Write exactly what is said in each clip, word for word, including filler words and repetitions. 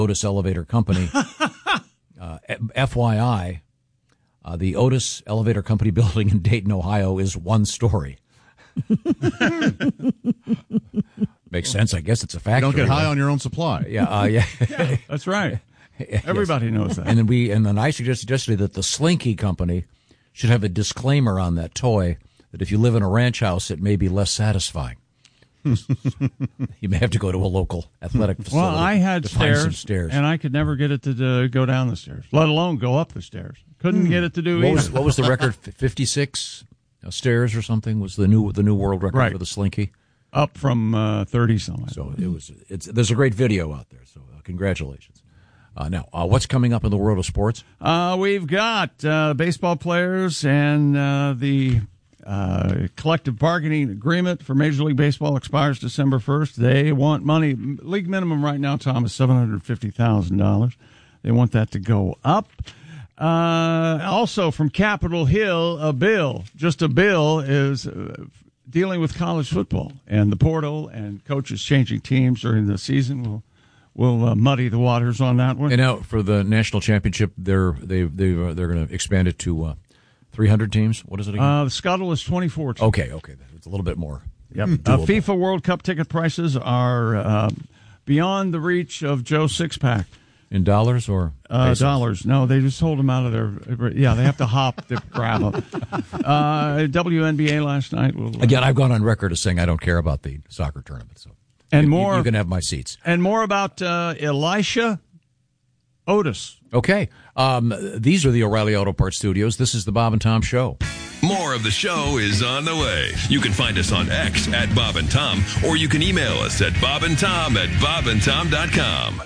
Otis Elevator Company. uh, F Y I, uh, the Otis Elevator Company building in Dayton, Ohio is one story. Makes sense. I guess it's a factory. You don't get high right? on your own supply. Yeah, uh, yeah. yeah, that's right. Everybody yes. knows that. And then we, and then I suggested yesterday that the Slinky Company should have a disclaimer on that toy that if you live in a ranch house, it may be less satisfying. You may have to go to a local athletic facility. Well, I had to stairs, find some stairs, and I could never get it to uh, go down the stairs, let alone go up the stairs. Couldn't hmm. get it to do what either. Was, what was the record? fifty-six stairs or something was the new the new world record right. for the Slinky. Up from uh, thirty something. So it was. It's there's a great video out there. So uh, congratulations. Uh, now, uh, what's coming up in the world of sports? Uh, we've got uh, baseball players and uh, the. Uh, collective bargaining agreement for Major League Baseball expires December first. They want money. League minimum right now, Tom, is seven hundred fifty thousand dollars. They want that to go up. Uh, also from Capitol Hill, a bill, just a bill, is uh, dealing with college football and the portal and coaches changing teams during the season. We'll, we'll uh, muddy the waters on that one. And now for the national championship, they're, they, they, uh, they're going to expand it to... Uh, three hundred teams? What is it again? Uh, the Scuttle is twenty-four teams. Okay, okay. It's a little bit more. Yep. Uh, FIFA World Cup ticket prices are uh, beyond the reach of Joe Sixpack. In dollars or uh, dollars? No, they just hold them out of their. Yeah, they have to hop to grab them. Uh, W N B A last night. Will, uh, Again, I've gone on record as saying I don't care about the soccer tournament. So and you, more, you can have my seats. And more about uh, Elisha Otis. Okay. Um, these are the O'Reilly Auto Parts Studios. This is the Bob and Tom Show. More of the show is on the way. You can find us on X at Bob and Tom, or you can email us at bobandtom at bobandtom dot com.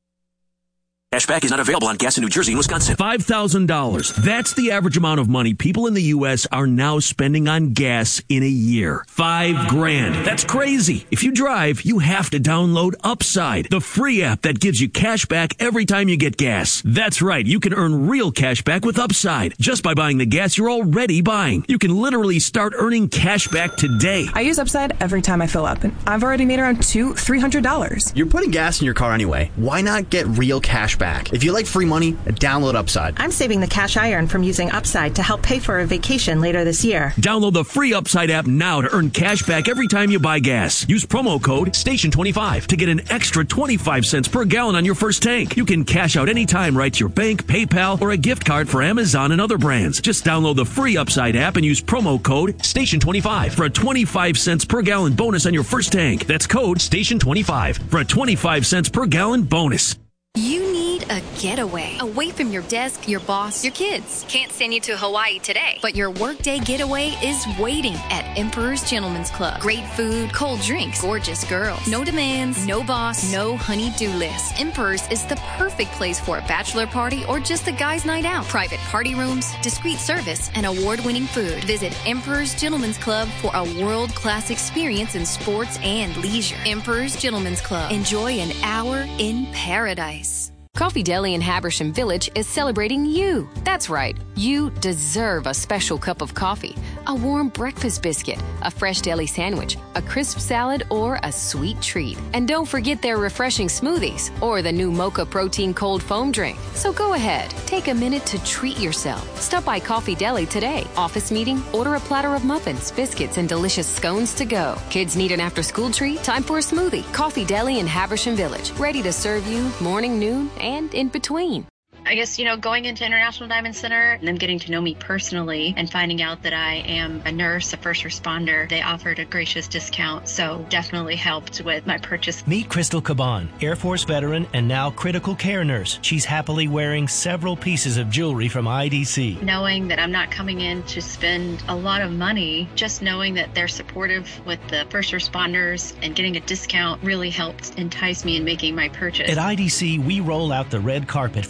Cashback is not available on gas in New Jersey and Wisconsin. five thousand dollars. That's the average amount of money people in the U S are now spending on gas in a year. Five grand. That's crazy. If you drive, you have to download Upside, the free app that gives you cash back every time you get gas. That's right. You can earn real cash back with Upside just by buying the gas you're already buying. You can literally start earning cash back today. I use Upside every time I fill up, and I've already made around two, three hundred dollars. You're putting gas in your car anyway. Why not get real cash back? If you like free money, download Upside. I'm saving the cash I earn from using Upside to help pay for a vacation later this year. Download the free Upside app now to earn cash back every time you buy gas. Use promo code station twenty-five to get an extra twenty-five cents per gallon on your first tank. You can cash out anytime right to your bank, PayPal, or a gift card for Amazon and other brands. Just download the free Upside app and use promo code station twenty-five for a twenty-five cents per gallon bonus on your first tank. That's code station twenty-five for a twenty-five cents per gallon bonus. You need a getaway away from your desk, your boss, your kids. Can't send you to Hawaii today, but your workday getaway is waiting at Emperor's Gentleman's Club. Great food, cold drinks, gorgeous girls. No demands, no boss, no honey-do list. Emperor's is the perfect place for a bachelor party or just a guy's night out. Private party rooms, discreet service, and award-winning food. Visit Emperor's Gentleman's Club for a world-class experience in sports and leisure. Emperor's Gentleman's Club. Enjoy an hour in paradise. Coffee Deli in Habersham Village is celebrating you. That's right. You deserve a special cup of coffee, a warm breakfast biscuit, a fresh deli sandwich, a crisp salad, or a sweet treat. And don't forget their refreshing smoothies or the new Mocha Protein Cold Foam Drink. So go ahead, take a minute to treat yourself. Stop by Coffee Deli today. Office meeting? Order a platter of muffins, biscuits, and delicious scones to go. Kids need an after-school treat? Time for a smoothie. Coffee Deli in Habersham Village. Ready to serve you morning, noon, and in between. I guess, you know, going into International Diamond Center and them getting to know me personally and finding out that I am a nurse, a first responder, they offered a gracious discount, so definitely helped with my purchase. Meet Crystal Caban, Air Force veteran and now critical care nurse. She's happily wearing several pieces of jewelry from I D C. Knowing that I'm not coming in to spend a lot of money, just knowing that they're supportive with the first responders and getting a discount really helped entice me in making my purchase. At I D C, we roll out the red carpet for heroes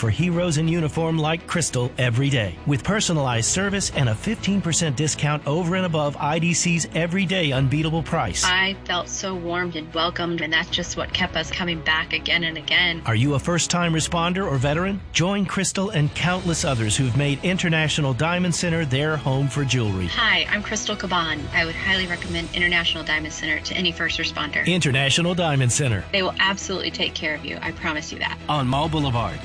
heroes in uniform like Crystal every day, with personalized service and a fifteen percent discount over and above I D C's everyday unbeatable price. I felt so warmed and welcomed, and that's just what kept us coming back again and again. Are you a first-time responder or veteran? Join Crystal and countless others who've made International Diamond Center their home for jewelry. Hi, I'm Crystal Caban. I would highly recommend International Diamond Center to any first responder. International Diamond Center. They will absolutely take care of you. I promise you that. On Mall Boulevard.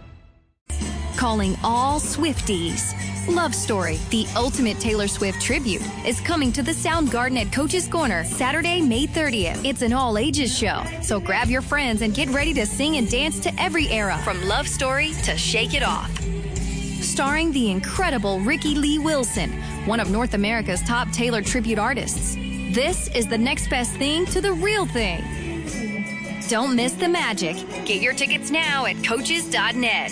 Calling all Swifties. Love Story, the ultimate Taylor Swift tribute, is coming to the Soundgarden at Coach's Corner Saturday, May thirtieth. It's an all-ages show, so grab your friends and get ready to sing and dance to every era, from Love Story to Shake It Off. Starring the incredible Ricky Lee Wilson, one of North America's top Taylor tribute artists. This is the next best thing to the real thing. Don't miss the magic. Get your tickets now at coaches dot net.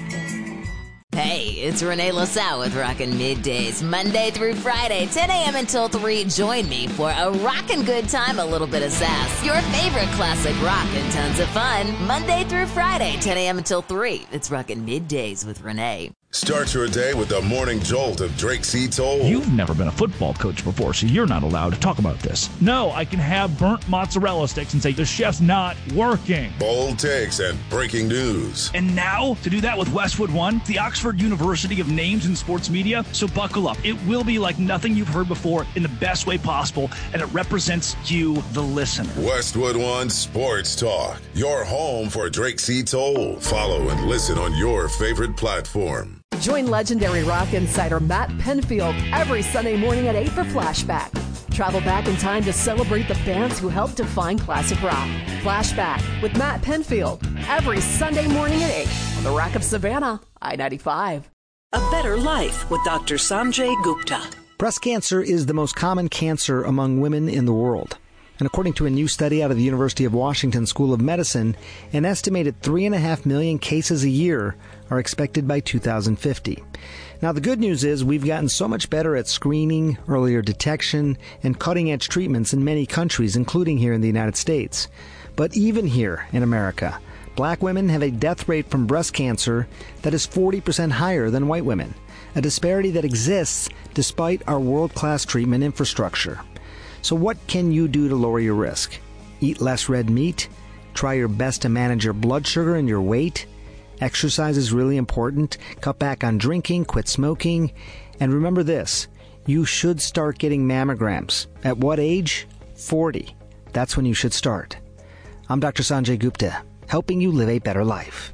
Hey, it's Renee LaSalle with Rockin' Middays, Monday through Friday, ten a.m. until three. Join me for a rockin' good time, a little bit of sass, your favorite classic rock, and tons of fun. Monday through Friday, ten a.m. until three. It's Rockin' Middays with Renee. Start your day with the morning jolt of Drake C. Toll. You've never been a football coach before, so you're not allowed to talk about this. No, I can have burnt mozzarella sticks and say the chef's not working. Bold takes and breaking news. And now, to do that with Westwood One, the Oxford University of Names in Sports Media. So buckle up. It will be like nothing you've heard before in the best way possible, and it represents you, the listener. Westwood One Sports Talk, your home for Drake C. Toll. Follow and listen on your favorite platform. Join legendary rock insider Matt Penfield every Sunday morning at eight for Flashback. Travel back in time to celebrate the bands who helped define classic rock. Flashback with Matt Penfield every Sunday morning at eight on the Rock of Savannah, I ninety-five. A Better Life with Doctor Sanjay Gupta. Breast cancer is the most common cancer among women in the world. And according to a new study out of the University of Washington School of Medicine, an estimated three and a half million cases a year are expected by two thousand fifty. Now, the good news is we've gotten so much better at screening, earlier detection, and cutting-edge treatments in many countries, including here in the United States. But even here in America, black women have a death rate from breast cancer that is forty percent higher than white women, a disparity that exists despite our world-class treatment infrastructure. So what can you do to lower your risk? Eat less red meat? Try your best to manage your blood sugar and your weight? Exercise is really important. Cut back on drinking, quit smoking. And remember this, you should start getting mammograms. At what age? forty. That's when you should start. I'm Doctor Sanjay Gupta, helping you live a better life.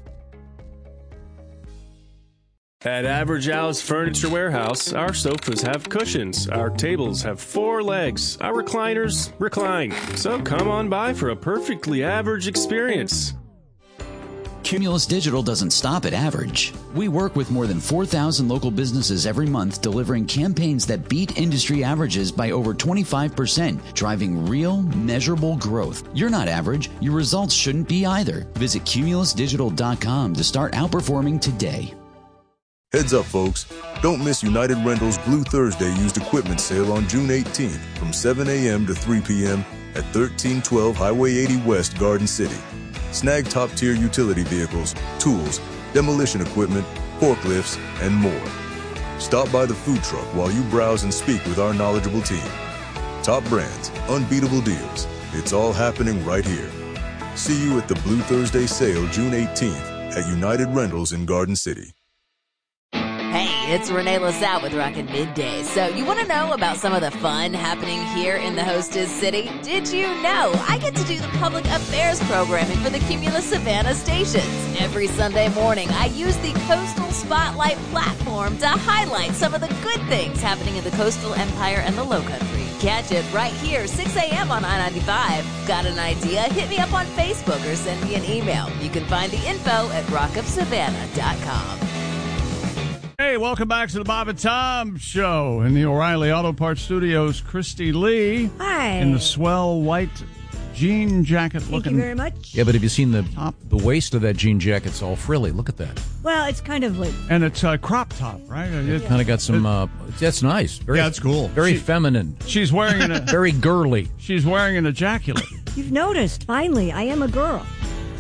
At Average Al's Furniture Warehouse, our sofas have cushions, our tables have four legs, our recliners recline. So come on by for a perfectly average experience. Cumulus Digital doesn't stop at average. We work with more than four thousand local businesses every month, delivering campaigns that beat industry averages by over twenty-five percent, driving real, measurable growth. You're not average. Your results shouldn't be either. Visit cumulus digital dot com to start outperforming today. Heads up, folks. Don't miss United Rentals Blue Thursday used equipment sale on June eighteenth from seven a.m. to three p.m. at thirteen twelve Highway eighty West, Garden City. Snag top-tier utility vehicles, tools, demolition equipment, forklifts, and more. Stop by the food truck while you browse and speak with our knowledgeable team. Top brands, unbeatable deals. It's all happening right here. See you at the Blue Thursday sale June eighteenth at United Rentals in Garden City. Hey, it's Renee LaSalle with Rockin' Middays. So you want to know about some of the fun happening here in the hostess city? Did you know I get to do the public affairs programming for the Cumulus Savannah stations? Every Sunday morning, I use the Coastal Spotlight platform to highlight some of the good things happening in the coastal empire and the lowcountry. Catch it right here, six a.m. on I ninety-five. Got an idea? Hit me up on Facebook or send me an email. You can find the info at rock of savannah dot com. Hey, welcome back to the Bob and Tom Show in the O'Reilly Auto Parts Studios. Christy Lee. Hi. In the swell white jean jacket Thank looking. you very much. Yeah, but have you seen the top? The waist of that jean jacket? It's all frilly. Look at that. Well, it's kind of like... And it's a crop top, right? It kind of got some... Uh, that's nice. Very, yeah, it's cool. Very she, feminine. She's wearing an... very girly. She's wearing an ejaculate. You've noticed, finally, I am a girl.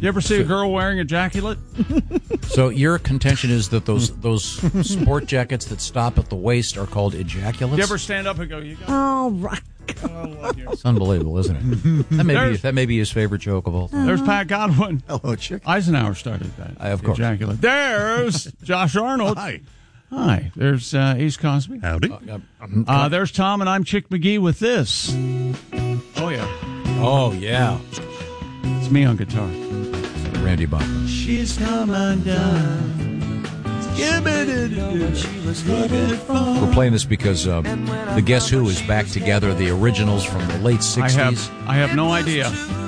You ever see a girl wearing a jacket? So your contention is that those those sport jackets that stop at the waist are called ejaculates? You ever stand up and go, you got Oh, right. It's unbelievable, isn't it? That may, be, that may be his favorite joke of all time. There's Pat Godwin. Hello, chick. Eisenhower started that. I, of course. Ejaculate. There's Josh Arnold. Hi. Hi. There's uh, Ace Cosby. Howdy. Uh, Uh, there's Tom, and I'm Chick McGee with this. Oh, yeah. Oh, yeah. It's me on guitar. Randy Bachman. She's come undone. We're playing this because uh, the Guess Who is back together, the originals from the late sixties. I have, I have no idea.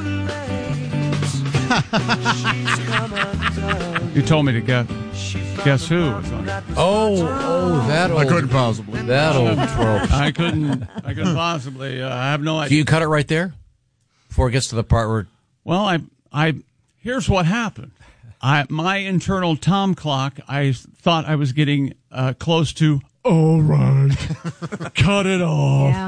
You told me to get Guess Who was on it. Oh, oh, that old, I couldn't possibly. That old trope. I couldn't, I couldn't possibly. Uh, I have no idea. Do you cut it right there before it gets to the part where... Well, I, I, here's what happened. I, my internal Tom clock, I thought I was getting uh, close to, all right, cut it off. Yeah.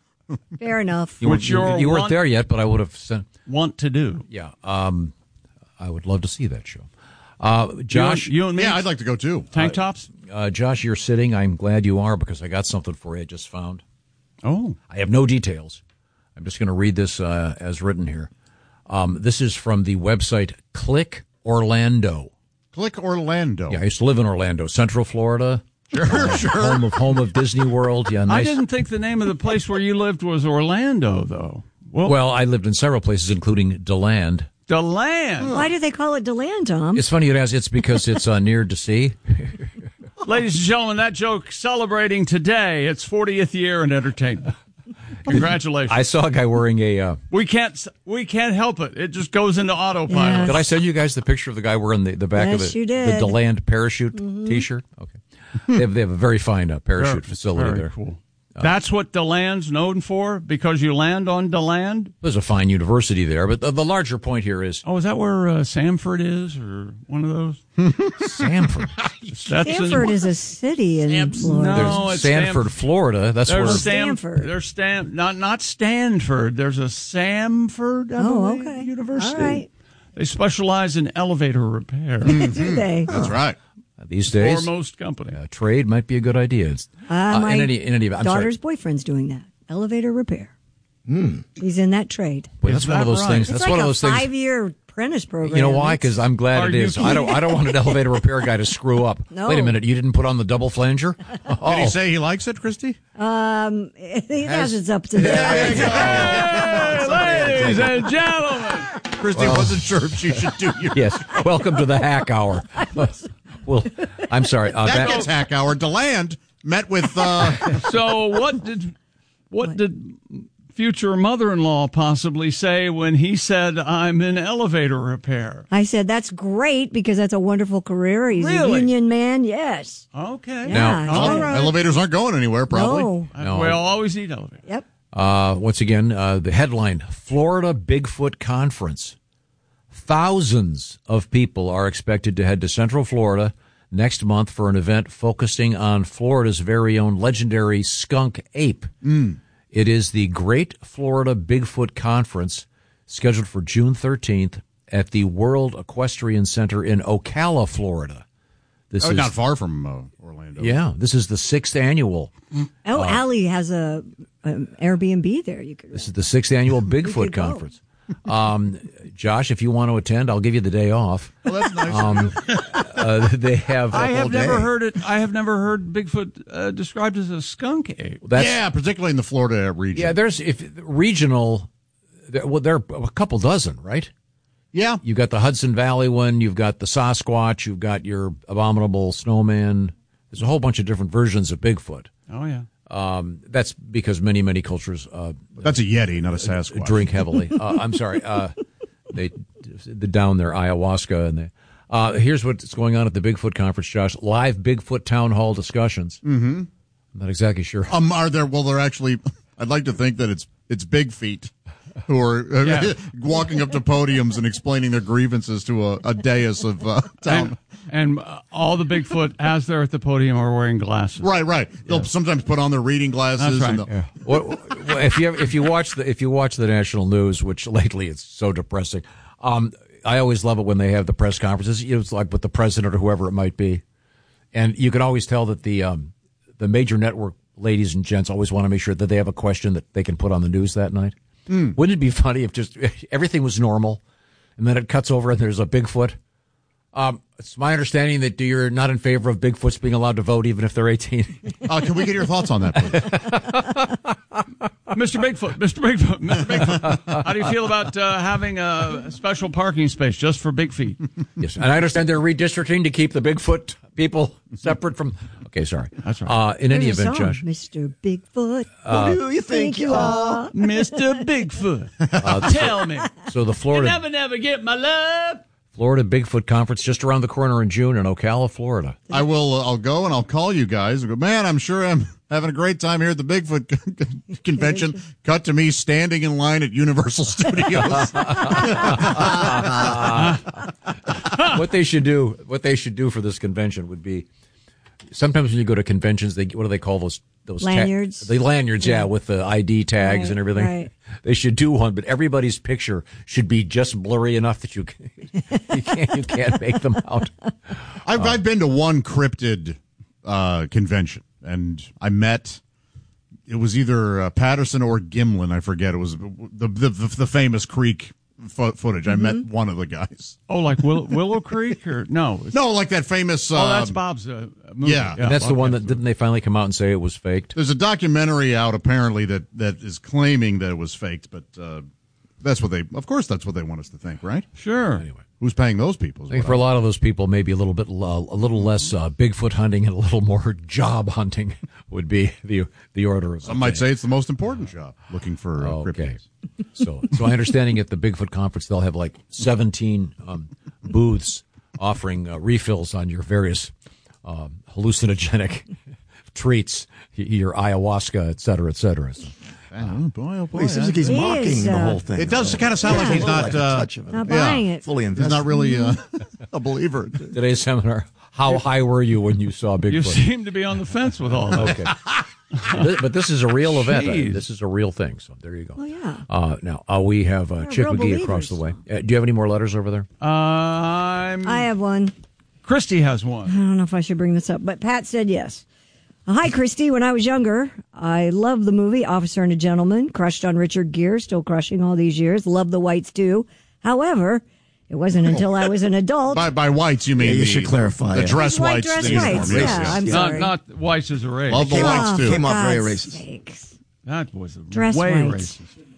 Fair enough. You, Which you, you're you weren't want, there yet, but I would have sent... Want to do. Yeah. Um, I would love to see that show. Uh, Josh? You and, you and me? Yeah, I'd like to go too. Tank tops? Uh, uh, Josh, you're sitting. I'm glad you are because I got something for you I just found. Oh. I have no details. I'm just going to read this uh, as written here. Um, this is from the website Click Orlando. Click Orlando. Yeah, I used to live in Orlando, Central Florida. Sure, uh, sure. Home of home of Disney World. Yeah, nice. I didn't think the name of the place where you lived was Orlando, though. Well, well I lived in several places, including DeLand. DeLand. Why do they call it DeLand, Tom? It's funny it has. It's because it's uh, near to sea. Ladies and gentlemen, that joke celebrating today its fortieth year in entertainment. Congratulations! I saw a guy wearing a. Uh, we can't. We can't help it. It just goes into autopilot. Yes. Did I send you guys the picture of the guy wearing the, the back yes, of the, you did. the DeLand parachute mm-hmm. T-shirt? Okay, they have they have a very fine uh, parachute very, facility very there. Cool. Uh, That's what DeLand's known for, because you land on DeLand? There's a fine university there, but the, the larger point here is... Oh, is that where uh, Samford is, or one of those? Sanford? That's Sanford in, is a city in Sam, Florida. No, There's it's Sanford, Stamf- Florida. That's there's where... Stam- Stanford. There's Stam- not, not Stanford. There's a Samford, I oh, believe, okay. University. All right. They specialize in elevator repair. Do they? That's right. These days, foremost company. Uh, trade might be a good idea. It's, Uh, uh, my in any, in any, I'm daughter's sorry. boyfriend's doing that. Elevator repair. Mm. He's in that trade. Boy, that's Is one of that those right? things. It's That's like one of a those things. five-year apprentice program. You know why? It's- Because I'm glad Are it you is. I don't. I don't want an elevator repair guy to screw up. No. Wait a minute. You didn't put on the double flanger? Oh. Did he say he likes it, Christy? Um, he has it's up to Hey, that. ladies and gentlemen. Christy Well. wasn't sure if she should do your... Yes. Welcome to the hack hour. Well, I'm sorry. Uh, that back- gets hack hour. DeLand met with... Uh, So what did what did future mother-in-law possibly say when he said, I'm in elevator repair? I said, that's great because that's a wonderful career. He's Really? a union man. Yes. Okay. Yeah, Now- it's all oh, right. elevators aren't going anywhere, probably. No. No. We'll always need elevators. Yep. Uh, once again, uh, the headline, Florida Bigfoot Conference. Thousands of people are expected to head to Central Florida next month for an event focusing on Florida's very own legendary skunk ape. Mm. It is the Great Florida Bigfoot Conference, scheduled for June thirteenth at the World Equestrian Center in Ocala, Florida. This Oh, is not far from uh, Orlando. Yeah, this is the sixth annual. Oh, Uh, Allie has a an Airbnb there. You could. This is the sixth annual could Bigfoot go. Conference. Um, Josh, if you want to attend, I'll give you the day off. Well, that's nice. Um, uh, they have. I have whole never day. heard it. I have never heard Bigfoot uh, described as a skunk ape. That's, yeah, particularly in the Florida region. yeah. There's if regional. There, well, there are a couple dozen, right? Yeah. You've got the Hudson Valley one. You've got the Sasquatch. You've got your abominable snowman. There's a whole bunch of different versions of Bigfoot. Oh yeah. Um, that's because many, many cultures uh, That's a Yeti, not a Sasquatch. drink heavily. Uh, I'm sorry. Uh, they, they down their ayahuasca and they. Uh, here's what's going on at the Bigfoot conference, Josh. Live Bigfoot town hall discussions. Mm-hmm. I'm not exactly sure. Um, are there? Well, they're actually. I'd like to think that it's it's Big Feet who are uh, Yeah. walking up to podiums and explaining their grievances to a, a dais of uh, town. And, and uh, all the Bigfoot, as they're at the podium, are wearing glasses. Right, right. They'll sometimes put on their reading glasses. That's right. And they'll- Yeah. What, what- if you if you watch the if you watch the national news, which lately it's so depressing, um, I always love it when they have the press conferences. It's like with the president or whoever it might be. And you can always tell that the um, the major network ladies and gents always want to make sure that they have a question that they can put on the news that night. Mm. Wouldn't it be funny if just everything was normal and then it cuts over and there's a Bigfoot? Um, it's my understanding that you're not in favor of Bigfoots being allowed to vote even if they're eighteen. Uh, can we get your thoughts on that, please? Mister Bigfoot, Mister Bigfoot, Mister Bigfoot. How do you feel about uh, having a special parking space just for big feet? Yes, and I understand they're redistricting to keep the Bigfoot people separate from... Okay, sorry. That's right. Uh, in any There's a event, song, Josh... Mister Bigfoot, Uh, who do you think you are? Mister Bigfoot, Uh, tell me. So the You Florida... never, never get my love. Florida Bigfoot Conference just around the corner in June in Ocala, Florida. I will. Uh, I'll go and I'll call you guys. And go, man, I'm sure I'm having a great time here at the Bigfoot convention. Cut to me standing in line at Universal Studios. What they should do, what they should do for this convention would be, sometimes when you go to conventions, they what do they call those those ta- Lanyards? the lanyards, yeah. Yeah. with the I D tags Right, and everything. right. They should do one, but everybody's picture should be just blurry enough that you you can't you can't make them out. I've Uh, I've been to one cryptid uh, convention, and I met. It was either uh, Patterson or Gimlin. I forget. It was the the, the, the famous Creek fo- footage. I met one of the guys. Oh, like Will- Willow Creek or no? No, like that famous. Oh, that's um, Bob's uh, movie. Yeah. And that's the okay. one that didn't they finally come out and say it was faked? There's a documentary out apparently that, that is claiming that it was faked, but uh, that's what they. Of course, that's what they want us to think, right? Sure. Anyway, who's paying those people? is I think what for a I- lot of those people, maybe a little bit, uh, a little less uh, Bigfoot hunting and a little more job hunting would be the the order of. Some might say it's the most important job. Looking for uh, Okay. cryptids. So, so my understanding at the Bigfoot conference, they'll have like seventeen um, booths offering uh, refills on your various um, hallucinogenic treats, y- your ayahuasca, et cetera, et cetera. So, Oh, boy, oh boy. Well, he seems like he's He mocking is, the uh, whole thing. It does kind of sound like Yeah. he's not Like a uh, touch of it. Not buying it. Fully he's invested. not really uh, a believer. today's seminar: how high were you when you saw Bigfoot? You seem to be on the fence with all that. Okay. Th- but this is a real event. Jeez. This is a real thing. So there you go. Oh, yeah. Uh, now uh, we have uh, We're Chick real McGee across the way. Uh, do you have any more letters over there? Uh, I'm. I have one. Christy has one. I don't know if I should bring this up, but Pat said yes. Hi, Christy. When I was younger, I loved the movie Officer and a Gentleman. Crushed on Richard Gere, still crushing all these years. Loved the whites, too. However, it wasn't until I was an adult. By by whites, you mean Yeah, you the, should clarify the it. dress White whites. dress the uniform. whites, Yes, yeah, yes. I'm Not, sorry. not Weiss is a race. Love the Came whites off- too. came off very God's racist. sakes. That was a Dress way whites.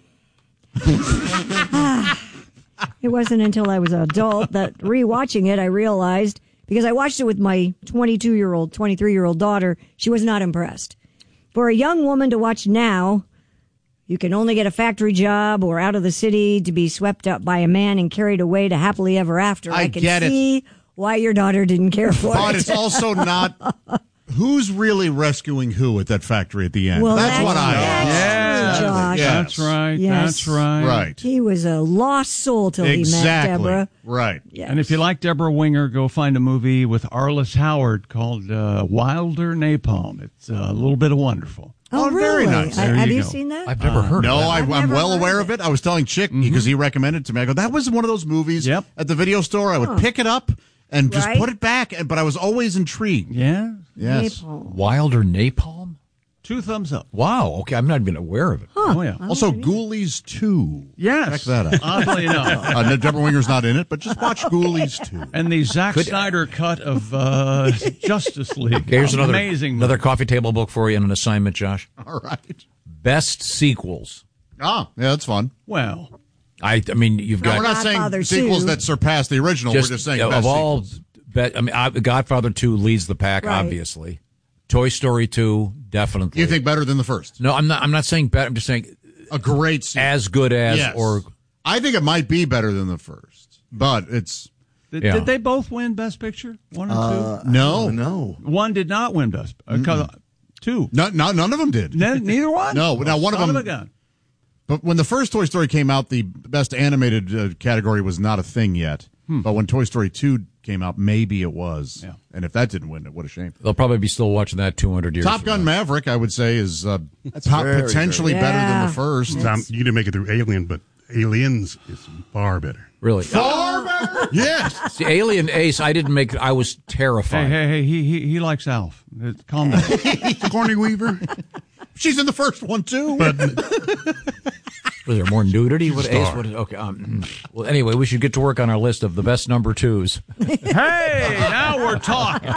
racist. It wasn't until I was an adult that rewatching it, I realized, because I watched it with my twenty-two-year-old, twenty-three-year-old daughter, she was not impressed. For a young woman to watch now, you can only get a factory job or out of the city to be swept up by a man and carried away to happily ever after. I I can get it. see why your daughter didn't care for But it. it's also not. Who's really rescuing who at that factory at the end? Well, that's, that's- what I. that's Yeah. true, Josh. Yes. That's right. Yes. That's right. Right. He was a lost soul till he met Exactly. Deborah. Right. Yes. And if you like Deborah Winger, go find a movie with Arliss Howard called uh, Wilder Napalm. It's uh, a little bit of wonderful. Oh, Oh, very really? nice. I- There have you you go. seen that? I've never heard No, of that. I, I've I'm never well heard aware of of it. I was telling Chick because he recommended it to me. I go, that was one of those movies Yep. at the video store. I would Huh. pick it up and just Right? put it back, and- but I was always intrigued. Yeah. Yes. Napalm. Wilder Napalm? Two thumbs up. Wow. Okay, I'm not even aware of it. Oh, yeah. Also, Ghoulies two. Yes. Check that out. Oddly enough. Uh, no, Deborah Winger's not in it, but just watch Ghoulies two. And the Zack Snyder cut of uh, Justice League. Okay, here's another Amazing. another movie. coffee table book for you and an assignment, Josh. All right. Best sequels. Ah, yeah, that's fun. Well, I I mean you've Now, got we're not Godfather saying sequels two. that surpass the original. we're just saying of best all. sequels. Bet, I mean, I, Godfather two leads the pack, Right. obviously. Toy Story two, definitely. You think better than the first? No, I'm not. I'm not saying better. I'm just saying A great sequel. as good as Yes. or. I think it might be better than the first, but it's did, Yeah. did they both win Best Picture? One and Uh, no, no. two? One did not win Best uh, 'cause- Two. no, no, none of them did. Ne- neither one? No, now one of Son them. a gun. But when the first Toy Story came out, the best animated uh, category was not a thing yet. Hmm. But when Toy Story two came out, maybe it was. Yeah. And if that didn't win it, what a shame. They'll probably be still watching that two hundred years. Top from Gun now. Maverick, I would say, is uh, po- very, potentially very- better than Yeah. the first. Tom, you didn't make it through Alien, but Aliens is far better. Really? Far better? Yes. See, Alien Ace, I didn't make. I was terrified. Hey, hey, hey! He he, he likes Alf. Uh, Calm down. Sigourney Weaver. She's in the first one too. But was there more nudity? What Star. Ace? What is, okay. Um, well, anyway, we should get to work on our list of the best number twos. Hey, now we're talking.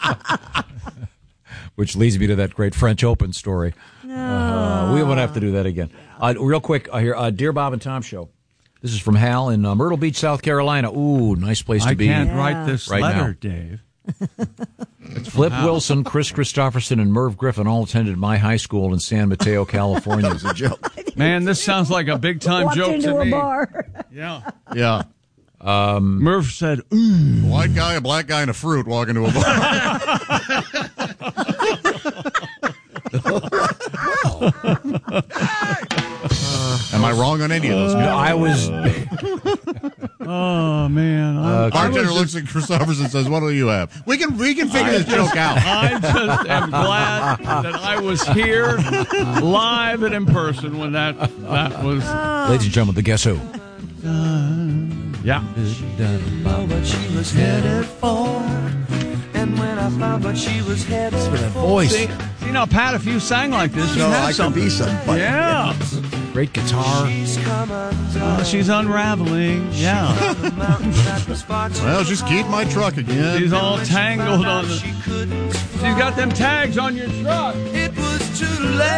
Which leads me to that great French Open story. Uh, we won't have to do that again. Uh, real quick, uh, here, uh, Dear Bob and Tom Show. This is from Hal in uh, Myrtle Beach, South Carolina. Ooh, nice place to I be. I can't write this right letter, now. Dave. Flip Wilson, Chris Christopherson, and Merv Griffin all attended my high school in San Mateo, California. It was a joke. Man, this sounds like a big time Walked joke into to a me. bar. Yeah. Yeah. Um, Merv said, mm. White guy, a black guy, and a fruit walk into a bar. Am I wrong on any of those? No, I was. Oh man! Uh, Bartender looks at Christopherson and says, "What do you have?" We can we can figure I this just- joke out. I just am glad that I was here, live and in person when that that was. Ladies and gentlemen, the Guess Who. Yeah. Know what she was headed for, and when I found what she was headed for, that voice. See, see now, Pat, if you sang like this, you No, have I could something. be somebody. Yeah. Great guitar. Uh, she's unraveling. Yeah. Well, just keep my truck again. She's all tangled on the. She's got them tags on your truck. It was too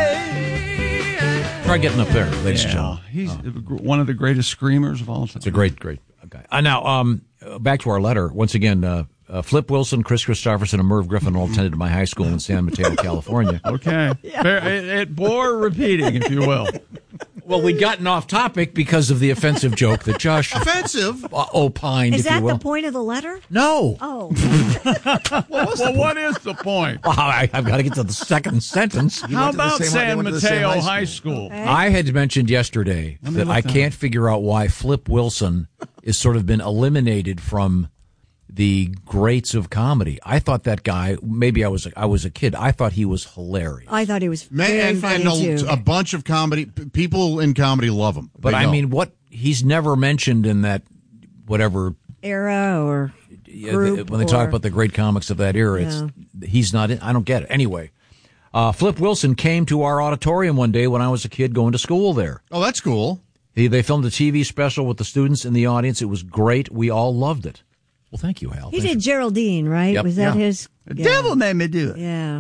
late. Try getting up there, ladies and Yeah, gentlemen. he's one of the greatest screamers of all time. It's a great, great guy. Uh, now, um, uh, back to our letter. Once again, uh, uh, Flip Wilson, Chris Christopherson, and Merv Griffin all attended my high school in San Mateo, California. Okay. Fair, it, it bore repeating, if you will. Well, we'd gotten off topic because of the offensive joke that Josh offensive uh, opined, Is if that you will. the point of the letter? No. Oh. well, what is the point? Well, I, I've got to get to the second sentence. How about San Mateo High School? I had mentioned yesterday Let me that look I that can't figure out why Flip Wilson is sort of been eliminated from the greats of comedy. I thought that guy, maybe I was I was a kid, I thought he was hilarious. I thought he was Man, very and, funny and too. a, a bunch of comedy p- people in comedy love him. But They I know. mean, what he's never mentioned in that whatever Era or yeah, group the- when they talk or- about the great comics of that era, it's he's not in, I don't get it. Anyway, uh, Flip Wilson came to our auditorium one day when I was a kid going to school there. Oh, that's cool. He, they filmed a T V special with the students in the audience. It was great. We all loved it. Well, thank you, Hal. He Thanks did Geraldine, right? Yep. Was that Yeah. his? The devil made me do it. Yeah.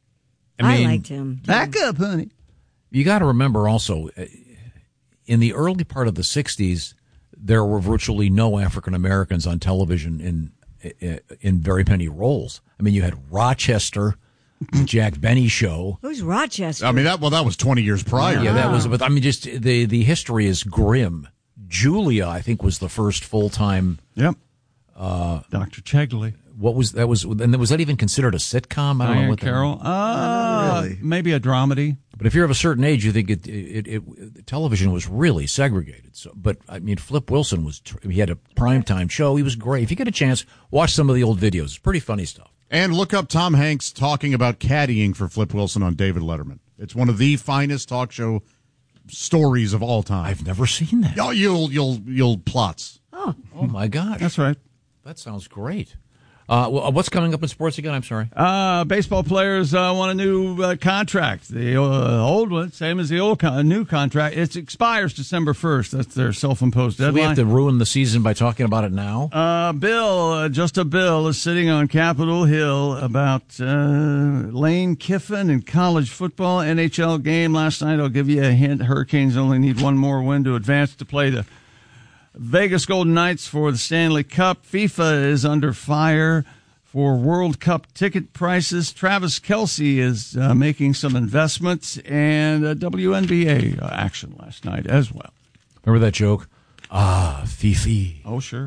I I, mean- liked him. Back up, honey. You got to remember also, uh, in the early part of the sixties, there were virtually no African Americans on television in in very many roles. I mean, you had Rochester, the Jack Benny Show. Who's Rochester? I mean, that well, that was twenty years prior. Yeah, that was. But I mean, just the the history is grim. Julia, I think, was the first full time. Yep. Uh, Doctor Chegley. What was that? Was and was that even considered a sitcom? I don't know Diane what that- Carroll. Uh, Maybe a dramedy. But if you're of a certain age, you think it, it, it, it television was really segregated. So, but I mean, Flip Wilson was he had a primetime show. He was great. If you get a chance, watch some of the old videos. It's pretty funny stuff. And look up Tom Hanks talking about caddying for Flip Wilson on David Letterman. It's one of the finest talk show stories of all time. I've never seen that. Oh, you'll you'll you'll plots. Oh, oh my gosh, that's right. That sounds great. Uh, well, what's coming up in sports again? I'm sorry. Uh, baseball players uh, want a new uh, contract. The uh, old one, same as the old con- new contract, it expires December first. That's their self-imposed So deadline. we have to ruin the season by talking about it now. Uh, Bill, uh, just a bill is sitting on Capitol Hill about uh, Lane Kiffin and college football. N H L game last night. I'll give you a hint. Hurricanes only need one more win to advance to play the Vegas Golden Knights for the Stanley Cup. FIFA is under fire for World Cup ticket prices. Travis Kelce is uh, making some investments, and uh, W N B A uh, action last night as well. Remember that joke? Ah, Fifi. Oh, sure.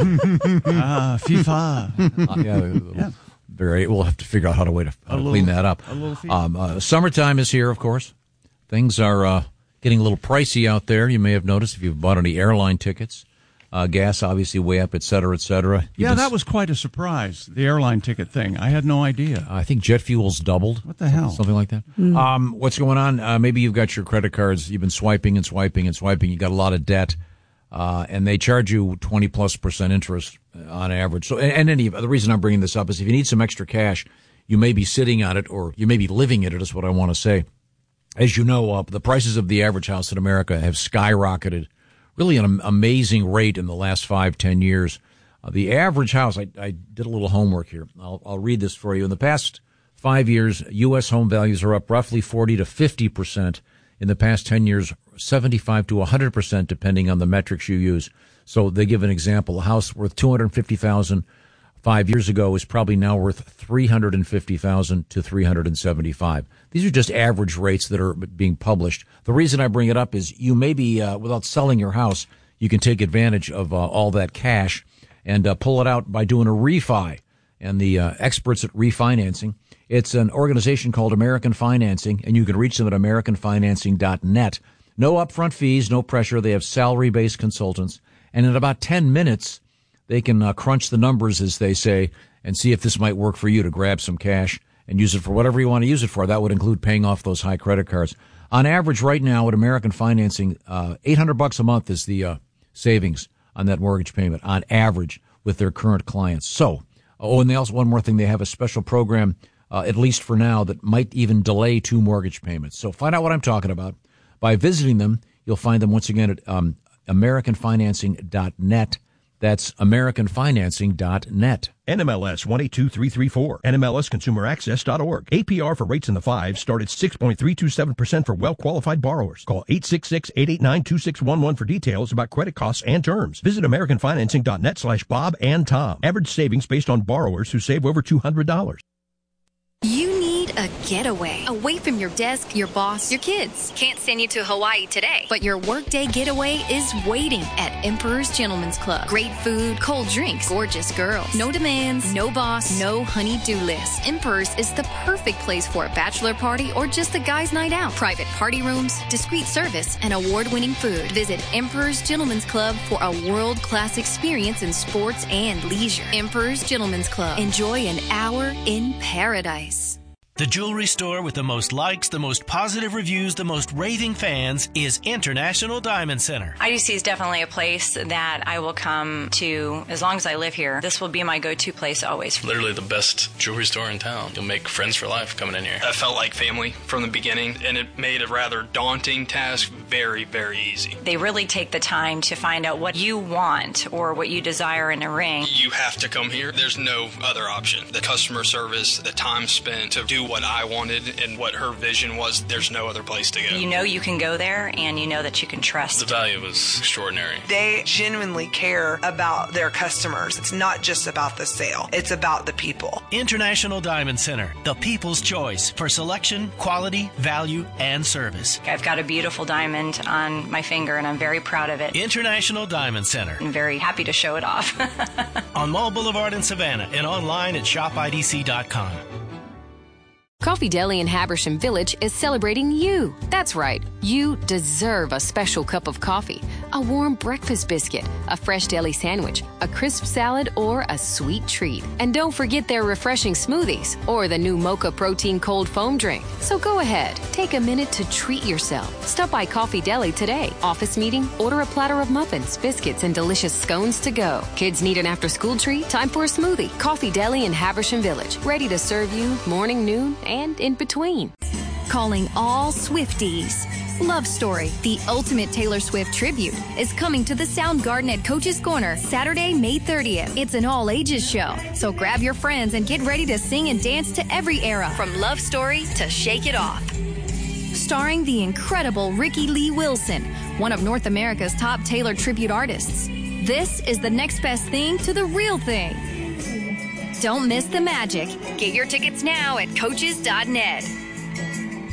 ah, FIFA. Uh, yeah, Yeah. Very. We'll have to figure out how to way to, how to little- clean that up. a little fee. Um, uh, summertime is here, of course. Things are uh, getting a little pricey out there. You may have noticed if you've bought any airline tickets. Uh, gas obviously way up, et cetera, et cetera. You've Yeah, been- that was quite a surprise, the airline ticket thing. I had no idea. I think jet fuel's doubled. What the hell? Something like that. Mm. Um, what's going on? Uh, maybe you've got your credit cards. You've been swiping and swiping and swiping. You got a lot of debt, uh, and they charge you twenty plus percent interest on average. So, and, and any the reason I'm bringing this up is if you need some extra cash, you may be sitting on it, or you may be living in it. Is what I want to say. As you know, uh, the prices of the average house in America have skyrocketed, really an am- amazing rate in the last five, ten years. Uh, the average house, I, I did a little homework here. I'll, I'll read this for you. In the past five years, U S home values are up roughly forty to fifty percent. In the past ten years, seventy-five to one hundred percent, depending on the metrics you use. So they give an example. A house worth two hundred fifty thousand dollars five years ago is probably now worth three hundred fifty thousand dollars to three hundred seventy-five thousand dollars. These are just average rates that are being published. The reason I bring it up is you may be, uh, without selling your house, you can take advantage of uh, all that cash and uh, pull it out by doing a refi. And the uh, experts at refinancing, it's an organization called American Financing, and you can reach them at american financing dot net. No upfront fees, no pressure. They have salary-based consultants. And in about ten minutes, they can uh, crunch the numbers, as they say, and see if this might work for you to grab some cash and use it for whatever you want to use it for. That would include paying off those high credit cards. On average, right now at American Financing, uh, eight hundred bucks a month is the uh, savings on that mortgage payment on average with their current clients. So, oh, and they also, one more thing, they have a special program, uh, at least for now, that might even delay two mortgage payments. So find out what I'm talking about by visiting them. You'll find them once again at um, american financing dot net. That's american financing dot net. N M L S one eight two three three four. N M L S consumer access dot org. A P R for rates in the fives start at six point three two seven percent for well-qualified borrowers. Call eight six six, eight eight nine, two six one one for details about credit costs and terms. Visit american financing dot net slash Bob and Tom. Average savings based on borrowers who save over two hundred dollars. You need a getaway. Away from your desk, your boss, your kids. Can't send you to Hawaii today, but your workday getaway is waiting at Emperor's Gentleman's Club. Great food, cold drinks, gorgeous girls. No demands, no boss, no honey-do list. Emperor's is the perfect place for a bachelor party or just a guy's night out. Private party rooms, discreet service, and award-winning food. Visit Emperor's Gentleman's Club for a world-class experience in sports and leisure. Emperor's Gentleman's Club. Enjoy an hour in paradise. The jewelry store with the most likes, the most positive reviews, the most raving fans is International Diamond Center. I D C is definitely a place that I will come to as long as I live here. This will be my go-to place always. Literally the best jewelry store in town. You'll make friends for life coming in here. I felt like family from the beginning, and it made a rather daunting task very, very easy. They really take the time to find out what you want or what you desire in a ring. You have to come here. There's no other option. The customer service, the time spent to do what I wanted and what her vision was, there's no other place to go. You know you can go there, and you know that you can trust. The value was extraordinary. They genuinely care about their customers. It's not just about the sale. It's about the people. International Diamond Center, the people's choice for selection, quality, value, and service. I've got a beautiful diamond on my finger, and I'm very proud of it. International Diamond Center. I'm very happy to show it off. On Mall Boulevard in Savannah and online at shop I D C dot com. Coffee Deli in Habersham Village is celebrating you. That's right. You deserve a special cup of coffee, a warm breakfast biscuit, a fresh deli sandwich, a crisp salad, or a sweet treat. And don't forget their refreshing smoothies or the new Mocha Protein Cold Foam drink. So go ahead, take a minute to treat yourself. Stop by Coffee Deli today. Office meeting? Order a platter of muffins, biscuits, and delicious scones to go. Kids need an after-school treat? Time for a smoothie. Coffee Deli in Habersham Village. Ready to serve you morning, noon, and in between. Calling all Swifties. Love Story, the ultimate Taylor Swift tribute, is coming to the Soundgarden at Coach's Corner Saturday, May thirtieth. It's an all-ages show, so grab your friends and get ready to sing and dance to every era, from Love Story to Shake It Off. Starring the incredible Ricky Lee Wilson, one of North America's top Taylor tribute artists. This is the next best thing to the real thing. Don't miss the magic. Get your tickets now at coaches dot net.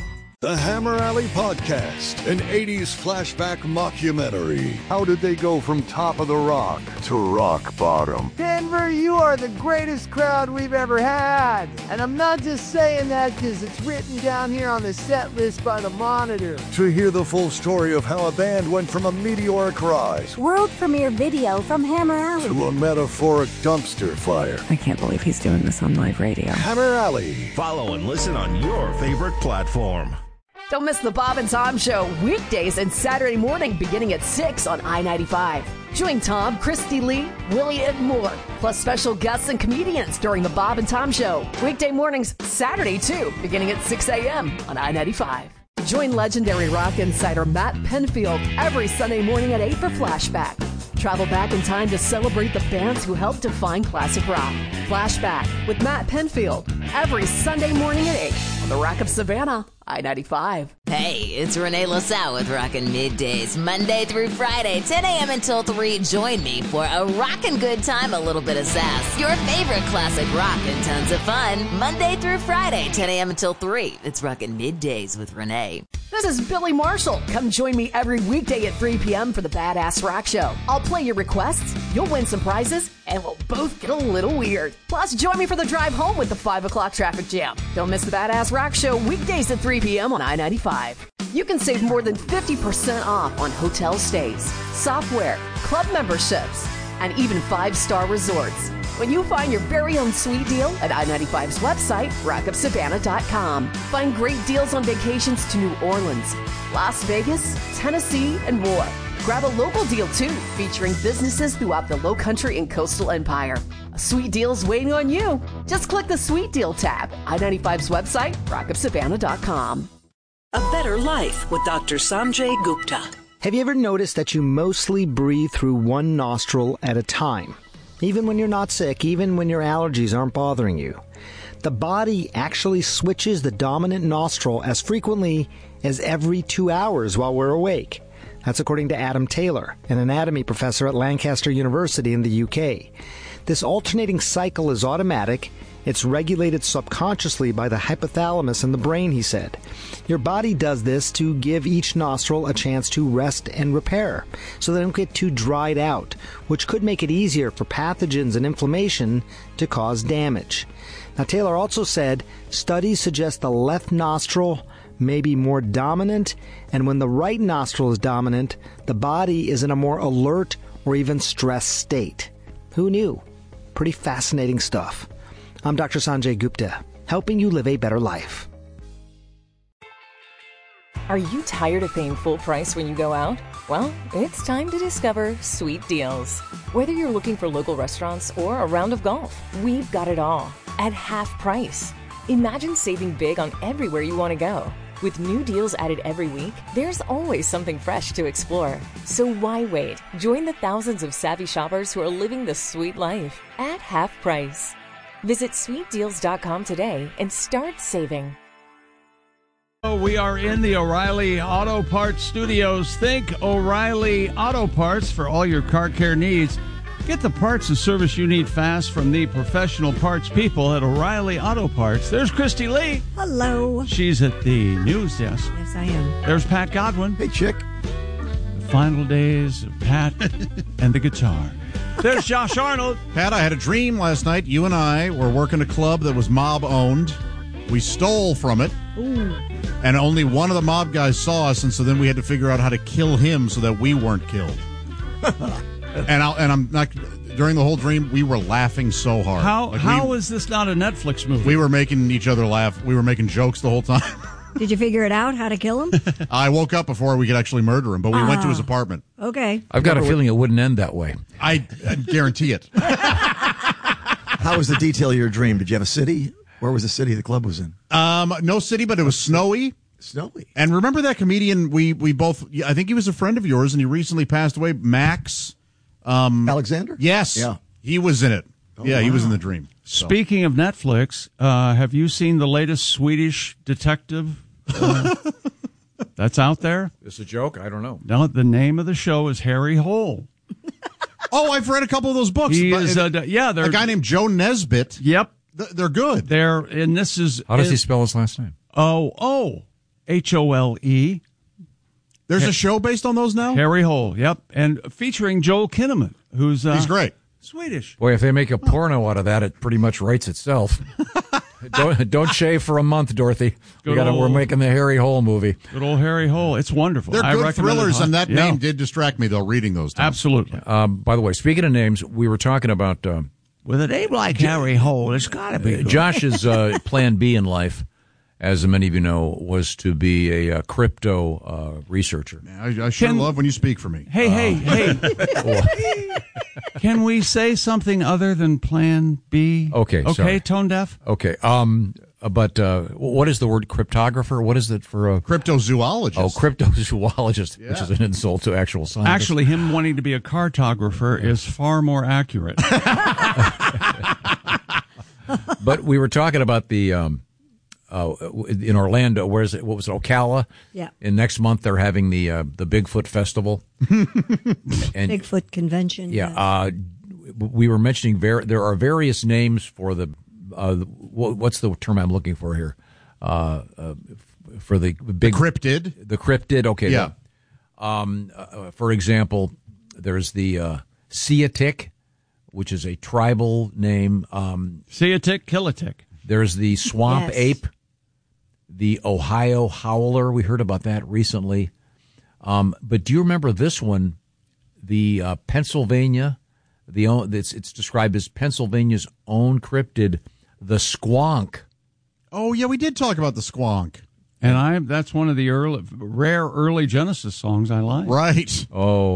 The Hammer Alley Podcast, an eighties flashback mockumentary. How did they go from top of the rock to rock bottom? Denver, you are the greatest crowd we've ever had. And I'm not just saying that because it's written down here on the set list by the Monitor. To hear the full story of how a band went from a meteoric rise World premiere video from Hammer Alley to a metaphoric dumpster fire. I can't believe he's doing this on live radio. Hammer Alley. Follow and listen on your favorite platform. Don't miss the Bob and Tom Show weekdays and Saturday morning beginning at six on I ninety-five. Join Tom, Christy Lee, Willie, and more, plus special guests and comedians during the Bob and Tom Show. Weekday mornings, Saturday too, beginning at six a.m. on I ninety-five. Join legendary rock insider Matt Penfield every Sunday morning at eight for Flashback. Travel back in time to celebrate the bands who helped define classic rock. Flashback with Matt Penfield every Sunday morning at eight on the Rock of Savannah, I ninety-five. Hey, it's Renee LaSalle with Rockin' Middays, Monday through Friday, ten a.m. until three. Join me for a rockin' good time, a little bit of sass. Your favorite classic rock and tons of fun, Monday through Friday, ten a.m. until three. It's Rockin' Middays with Renee. This is Billy Marshall. Come join me every weekday at three p.m. for the Badass Rock Show. I'll play your requests, you'll win some prizes, and we'll both get a little weird. Plus, join me for the drive home with the five o'clock traffic jam. Don't miss the Badass Rock Show weekdays at three p.m. on I ninety-five. You can save more than fifty percent off on hotel stays, software, club memberships, and even five-star resorts when you find your very own sweet deal at I ninety-five's website, rock of savannah dot com. Find great deals on vacations to New Orleans, Las Vegas, Tennessee, and more. Grab a local deal, too, featuring businesses throughout the Lowcountry and Coastal Empire. A sweet deal's waiting on you. Just click the Sweet Deal tab. I ninety-five's website, rock of savannah dot com. A Better Life with Doctor Sanjay Gupta. Have you ever noticed that you mostly breathe through one nostril at a time? Even when you're not sick, even when your allergies aren't bothering you. The body actually switches the dominant nostril as frequently as every two hours while we're awake. That's according to Adam Taylor, an anatomy professor at Lancaster University in the U K. This alternating cycle is automatic. It's regulated subconsciously by the hypothalamus in the brain, he said. Your body does this to give each nostril a chance to rest and repair, so they don't get too dried out, which could make it easier for pathogens and inflammation to cause damage. Now, Taylor also said studies suggest the left nostril may be more dominant, and when the right nostril is dominant, the body is in a more alert or even stressed state. Who knew? Pretty fascinating stuff. I'm Doctor Sanjay Gupta, helping you live a better life. Are you tired of paying full price when you go out? Well, it's time to discover Sweet Deals. Whether you're looking for local restaurants or a round of golf, we've got it all at half price. Imagine saving big on everywhere you want to go. With new deals added every week, there's always something fresh to explore. So why wait? Join the thousands of savvy shoppers who are living the sweet life at half price. Visit sweet deals dot com today and start saving. We are in the O'Reilly Auto Parts studios. Think O'Reilly Auto Parts for all your car care needs. Get the parts and service you need fast from the professional parts people at O'Reilly Auto Parts. There's Christy Lee. Hello. She's at the news desk. Yes, I am. There's Pat Godwin. Hey, chick. The final days of Pat and the guitar. There's Josh Arnold. Pat, I had a dream last night. You and I were working a club that was mob-owned. We stole from it. Ooh. And only one of the mob guys saw us, and so then we had to figure out how to kill him so that we weren't killed. and, I'll, and I'm not... During the whole dream, we were laughing so hard. How like How we, is this not a Netflix movie? We were making each other laugh. We were making jokes the whole time. Did you figure it out, how to kill him? I woke up before we could actually murder him, but we ah. went to his apartment. Okay. I've got a feeling it wouldn't end that way. I, I guarantee it. How was the detail of your dream? Did you have a city? Where was the city the club was in? Um, no city, but it was snowy. Snowy. And remember that comedian we we both, I think he was a friend of yours, and he recently passed away, Max. Um, Alexander? Yes. Yeah. He was in it. Oh, yeah, wow. he was in the dream. So. Speaking of Netflix, uh, have you seen the latest Swedish detective uh, that's out there? Is it a joke? I don't know. No, the name of the show is Harry Hole. Oh, I've read a couple of those books. He But, is, uh, yeah, they're, a guy named Joe Nesbitt. Yep. Th- They're good. They're, and this is... How does is, he spell his last name? Oh, oh. H O L E. There's a show based on those now? Harry Hole, yep. And featuring Joel Kinnaman, who's uh, He's great. Swedish. Boy, if they make a porno out of that, it pretty much writes itself. don't don't shave for a month, Dorothy. We Good gotta, old- we're making the Harry Hole movie. Good old Harry Hole. It's wonderful. They're I good recommend it. thrillers, and that Yeah. name did distract me, though, reading those. Times. Absolutely. Um, by the way, speaking of names, we were talking about um, With a name like Harry Hole, it's got to be. uh, Josh's uh, plan B in life, as many of you know, was to be a, uh crypto uh, researcher. I, I sure Can- love when you speak for me. Hey, hey, hey. Can we say something other than Plan B? Okay, Okay, sorry. tone deaf? Okay, um, but uh, what is the word cryptographer? What is it for a cryptozoologist? Oh, cryptozoologist, which Yeah. is an insult to actual science. Actually, him wanting to be a cartographer is far more accurate. But we were talking about the um, uh, in Orlando. Where is it? What was it? Ocala. Yeah. And next month they're having the uh, the Bigfoot Festival. and Bigfoot convention. yeah, yes. uh, we were mentioning ver- there are various names for the uh, wh- what's the term I'm looking for here? Uh, uh, for the big The cryptid. The cryptid. Okay. Yeah. the- um, uh, for example, there's the uh, Siatic, which is a tribal name. Um, See a tick, kill a tick. There's the swamp Yes. ape, the Ohio howler. We heard about that recently. Um, but do you remember this one? The uh, Pennsylvania, the own, it's it's described as Pennsylvania's own cryptid, the squonk. Oh, yeah, we did talk about the squonk. And I that's one of the early, rare early Genesis songs I like. Right. Oh,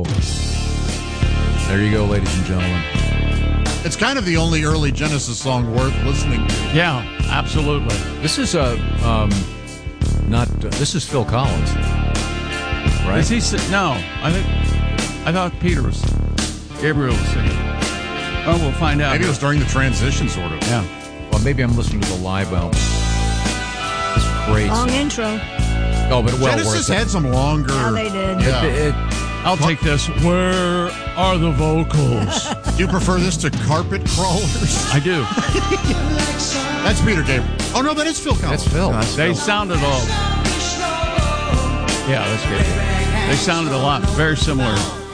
there you go, ladies and gentlemen. It's kind of the only early Genesis song worth listening to. Yeah, absolutely. This is a um, not. Uh, this is Phil Collins, right? Is he si- no, I think I thought Peter was Gabriel was singing. Oh, we'll find out. Maybe it was during the transition, sort of. Yeah. Well, maybe I'm listening to the live album. It's great. Long intro. Oh, but well Genesis worth it. had some longer. Yeah, they did. Yeah. It- it- I'll take this. Where are the vocals? Do you prefer this to Carpet Crawlers? I do. That's Peter Gabriel. Oh, no, that is Phil Collins. That's Phil. They sounded all. Yeah, that's good. They sounded a lot very similar.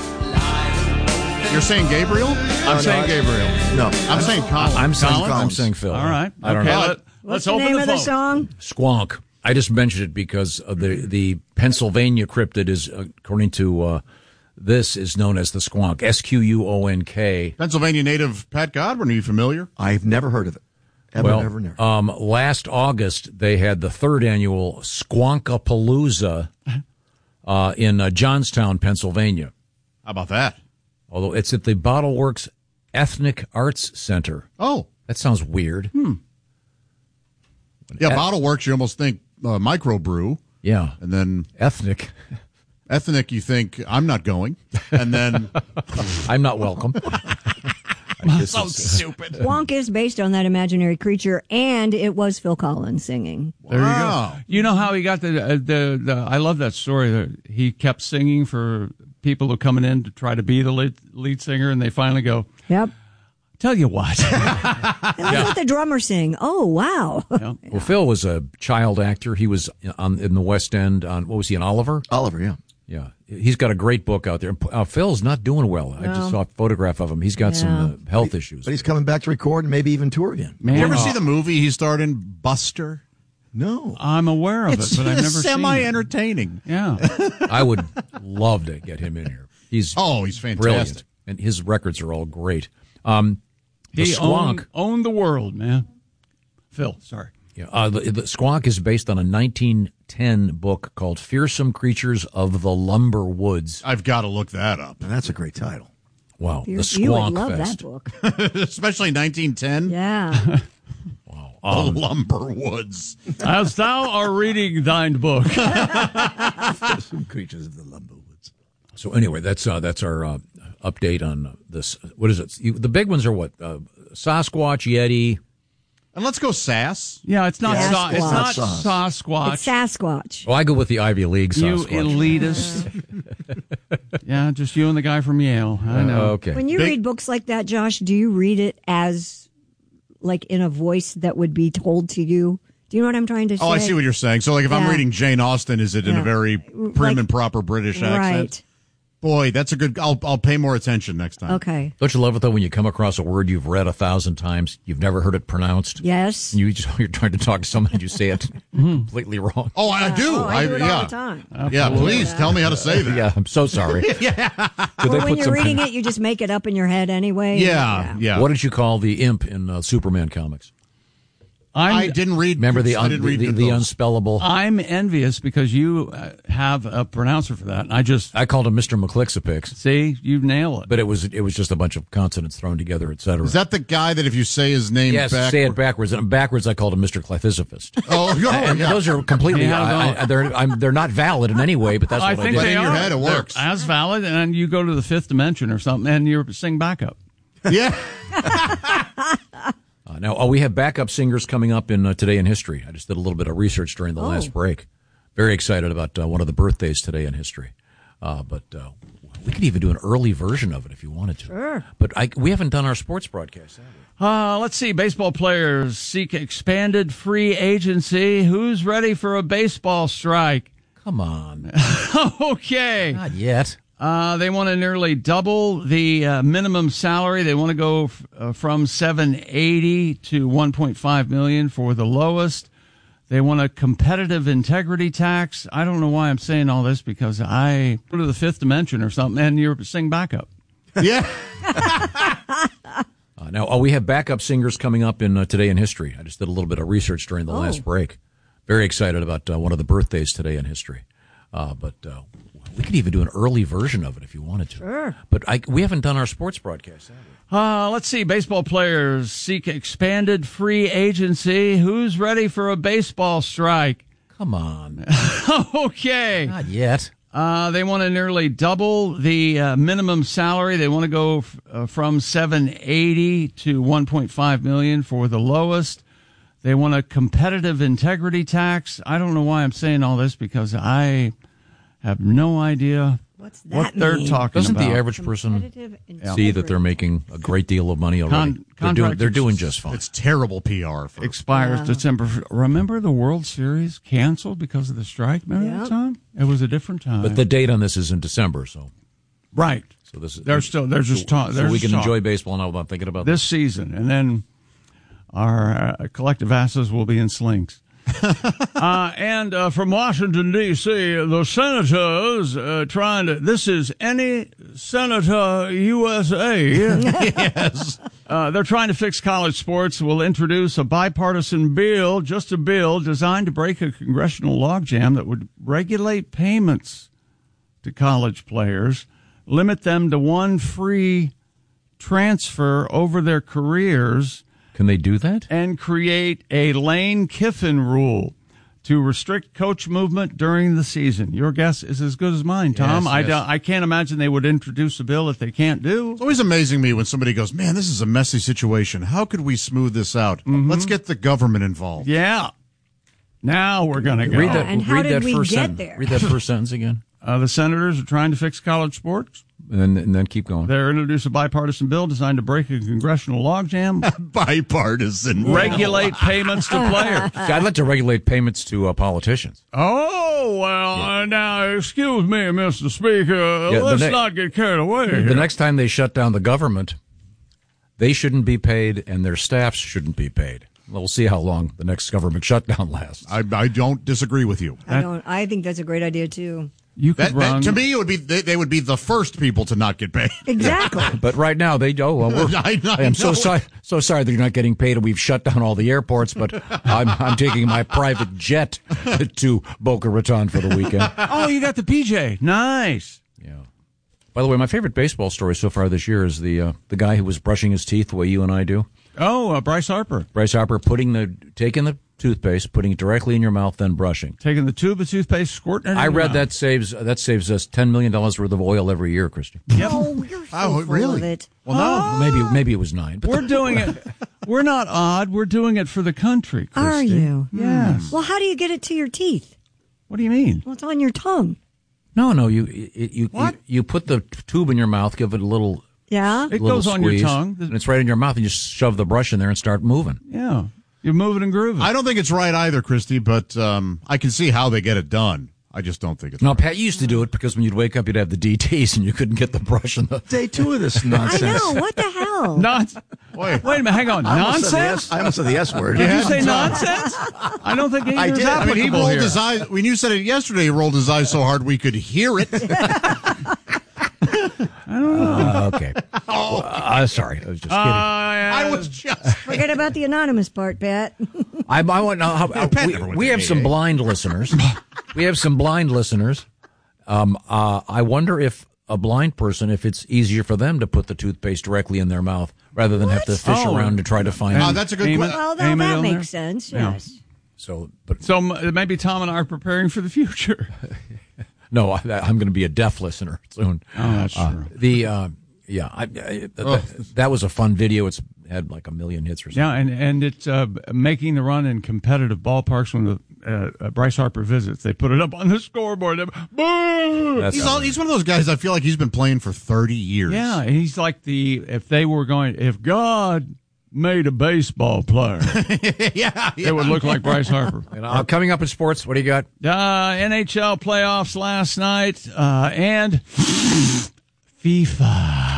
You're saying Gabriel? I'm saying Gabriel. No, I'm saying Collins. I'm saying Collins? I'm saying Phil. All right. I don't okay, know. Let, What's let's the open name the of the phone. song? Squonk. I just mentioned it because of the the Pennsylvania cryptid is, according to uh, this, is known as the squonk. S Q U O N K. Pennsylvania native Pat Godwin, are you familiar? I've never heard of it. Ever, Well, never, never. um, last August they had the third annual Squonkapalooza uh, in uh, Johnstown, Pennsylvania. How about that? Although it's at the Bottle Works Ethnic Arts Center. Oh. That sounds weird. Hmm. Yeah, Et- Bottle Works, you almost think uh, microbrew. Yeah. And then Ethnic. Ethnic, you think, I'm not going. And then I'm not welcome. so stupid. Wonk is based on that imaginary creature, and it was Phil Collins singing. There you Wow. go. You know how he got the, uh, the the I love that story. That he kept singing for people who are coming in to try to be the lead, lead singer, and they finally go, Yep. "Tell you what." And that's what the drummer sing. Oh, wow. Yeah. Well, Phil was a child actor. He was on in the West End on, what was he, on Oliver? Oliver, yeah. Yeah. He's got a great book out there. Uh, Phil's not doing well. I No. just saw a photograph of him. He's got some uh, health issues. But he's coming back to record and maybe even tour again. Man, Did you ever uh, see the movie he starred in, Buster? No. I'm aware of It's it, but I've never seen it. semi-entertaining. Yeah. I would love to get him in here. He's Oh, he's fantastic. brilliant. And his records are all great. Um, the He Squonk. owned, owned the world, man. Phil, sorry. Yeah, uh, the, the Squonk is based on a nineteen ten book called Fearsome Creatures of the Lumber Woods. I've got to look that up. And that's a great title. Wow. You, the Squonk you would love Fest. that book. Especially nineteen ten. Yeah. Wow. The Um, Lumber Woods. As thou art reading thine book. Some creatures of the lumber woods. so anyway, that's uh, that's our uh, update on uh, this. What is it? You, the big ones are what? Uh, Sasquatch, Yeti. And let's go Sass. Yeah, it's not. Yeah. Sa- it's not Sasquatch. Sasquatch. It's Sasquatch. Oh, I go with the Ivy League You Sasquatch. elitist. Yeah, just you and the guy from Yale. I know. Uh, okay. When you Big- read books like that, Josh, do you read it as like in a voice that would be told to you? Do you know what I'm trying to say? Oh, I see what you're saying. So, like, if Yeah. I'm reading Jane Austen, is it in Yeah. a very prim Like- and proper British accent? Right. Boy, that's a good. I'll I'll pay more attention next time. Okay. Don't you love it though when you come across a word you've read a thousand times, you've never heard it pronounced? Yes. And you just, you're trying to talk to someone and you say it completely wrong. Oh, I do. Oh, I do it all yeah. the time. Yeah, please tell me how to say that. Yeah, I'm so sorry. yeah. Could Or they when put you're some- reading it, you just make it up in your head anyway. Yeah, yeah. What did you call the imp in uh, Superman comics? I'm, I didn't read. Remember the I un, didn't the, read the, those. the unspellable? I'm envious because you uh, have a pronouncer for that. And I just I called him Mister McClixapix. see you nail it. But it was it was just a bunch of consonants thrown together, et cetera. Is that the guy that if you say his name yes, back? say it backwards. And backwards, I called him Mister Clethysopist. Oh, oh, and yeah. those are completely. Yeah, I, I, they're I'm, they're not valid in any way. But that's I what I, think did. they in your are. head, it They're works. as valid, and you go to the fifth dimension or something, and you sing backup. Yeah. Uh, now, oh, we have backup singers coming up in uh, Today in History. I just did a little bit of research during the Oh. last break. Very excited about uh, one of the birthdays today in history. Uh, but uh, we could even do an early version of it if you wanted to. Sure. But I, we haven't done our sports broadcast, have we? Uh, let's see. Baseball players seek expanded free agency. Who's ready for a baseball strike? Come on. Okay. Not yet. Uh, they want to nearly double the uh, minimum salary. They want to go f- uh, from seven eighty to one point five million for the lowest. They want a competitive integrity tax. I don't know why I'm saying all this because I go to the fifth dimension or something, and you sing backup. Yeah. Uh, now, oh, we have backup singers coming up in uh, Today in History. I just did a little bit of research during the Oh. last break. Very excited about uh, one of the birthdays today in history. Uh, but uh, we could even do an early version of it if you wanted to. Sure. But I, we haven't done our sports broadcast, have we? Uh, let's see. Baseball players seek expanded free agency. Who's ready for a baseball strike? Come on. Okay. Not yet. Uh, they want to nearly double the uh, minimum salary. They want to go f- uh, from seven eighty to one point five million for the lowest. They want a competitive integrity tax. I don't know why I'm saying all this because I have no idea What's that what they're mean? talking Doesn't about. the average person Competitive see that they're making a great deal of money already? Con- they're, doing, contract they're doing ex- just fine. It's terrible P R. For, expires Yeah. December. Remember the World Series canceled because of the strike? Remember Yeah. that time? It was a different time. But the date on this is in December, so right. so this is They're still. They're just so, talking. so we can enjoy baseball now without thinking about this season, and then our uh, collective asses will be in slings. uh, and uh, from Washington, D C, the senators uh, trying to. This is any senator U S A. Yes. Uh, they're trying to fix college sports. Will introduce a bipartisan bill, just a bill designed to break a congressional logjam that would regulate payments to college players, limit them to one free transfer over their careers. Can they do that? And create a Lane Kiffin rule to restrict coach movement during the season. Your guess is as good as mine, Tom. Yes, I, yes. don't- I can't imagine they would introduce a bill that they can't do. It's always amazing me when somebody goes, "Man, this is a messy situation. How could we smooth this out? Let's get the government involved." Yeah. Now we're going to go. Read that, And how read did that we first get sentence. there? Read that first sentence again. Uh, the senators are trying to fix college sports. And then, and then keep going. They're introduce a bipartisan bill designed to break a congressional logjam, Bipartisan. regulate payments to players. I'd like to regulate payments to uh, politicians. Oh, well, uh, now, excuse me, Mister Speaker. Yeah, the Let's ne- not get carried away. The here. next time they shut down the government, they shouldn't be paid and their staffs shouldn't be paid. We'll see how long the next government shutdown lasts. I, I don't disagree with you. I don't. I think that's a great idea too. You could That, that, run. to me, it would be they, they would be the first people to not get paid. Exactly. But right now they oh well, we're, I- I I am so know. sorry so sorry that you're not getting paid and we've shut down all the airports. But I'm I'm taking my private jet to Boca Raton for the weekend. Oh, you got the P J. Nice. Yeah. By the way, my favorite baseball story so far this year is the uh, the guy who was brushing his teeth the way you and I do. Oh, uh, Bryce Harper. Bryce Harper putting the taking the toothpaste, putting it directly in your mouth, then brushing. Taking the tube of toothpaste, squirting it in I your read mouth. that saves that saves us ten million dollars worth of oil every year, Christy. Yep. Oh, you're so Oh, full really? of it. Well, no, maybe maybe it was nine. But We're doing it. We're not odd. We're doing it for the country, Christy. Are you? Yes. Well, how do you get it to your teeth? What do you mean? Well, it's on your tongue. no, no, you you you, What? you you put the tube in your mouth, give it a little. Yeah. It little goes on your squeeze, tongue. and it's right in your mouth, and you just shove the brush in there and start moving. Yeah. You're moving and grooving. I don't think it's right either, Christy, but um, I can see how they get it done. I just don't think it's No, right. Pat used to do it because when you'd wake up, you'd have the D Ts and you couldn't get the brush and the... Day two of this I nonsense. know. What the hell? Nonsense. Wait. Wait a minute. Hang on. I almost said the Nonsense? S- I almost said the S word. Did you say nonsense? I don't think either I is did. I I mean, he applicable rolled here. his eyes. When you said it yesterday, he rolled his eyes so hard we could hear it. Uh, okay. Well, uh, sorry. I was just kidding. I was just. Forget about the anonymous part, Pat. I, I want to know how, Yeah, Pat we, never went we to have A A. some blind listeners. We have some blind listeners. Um, uh, I wonder if a blind person, if it's easier for them to put the toothpaste directly in their mouth rather than have to fish Oh. around to try to find Ah, it. that's a good Aim it- question. Well, aim that, it that on makes there. sense. Yeah. Yes. So, but So m- maybe Tom and I are preparing for the future. no, I, I'm going to be a deaf listener soon. Oh, that's Uh, true. the uh, yeah, I, I, th- Oh. th- that was a fun video. It's had like a million hits or something. Yeah, and, and it's uh, making the run in competitive ballparks when the uh, uh, Bryce Harper visits. They put it up on the scoreboard. They- Boo! That's He's, all, he's one of those guys I feel like he's been playing for thirty years. Yeah, he's like the, if they were going, if God made a baseball player, yeah, yeah. it would look like Bryce Harper. And, uh, coming up in sports, what do you got? Uh, N H L playoffs last night, uh, and FIFA.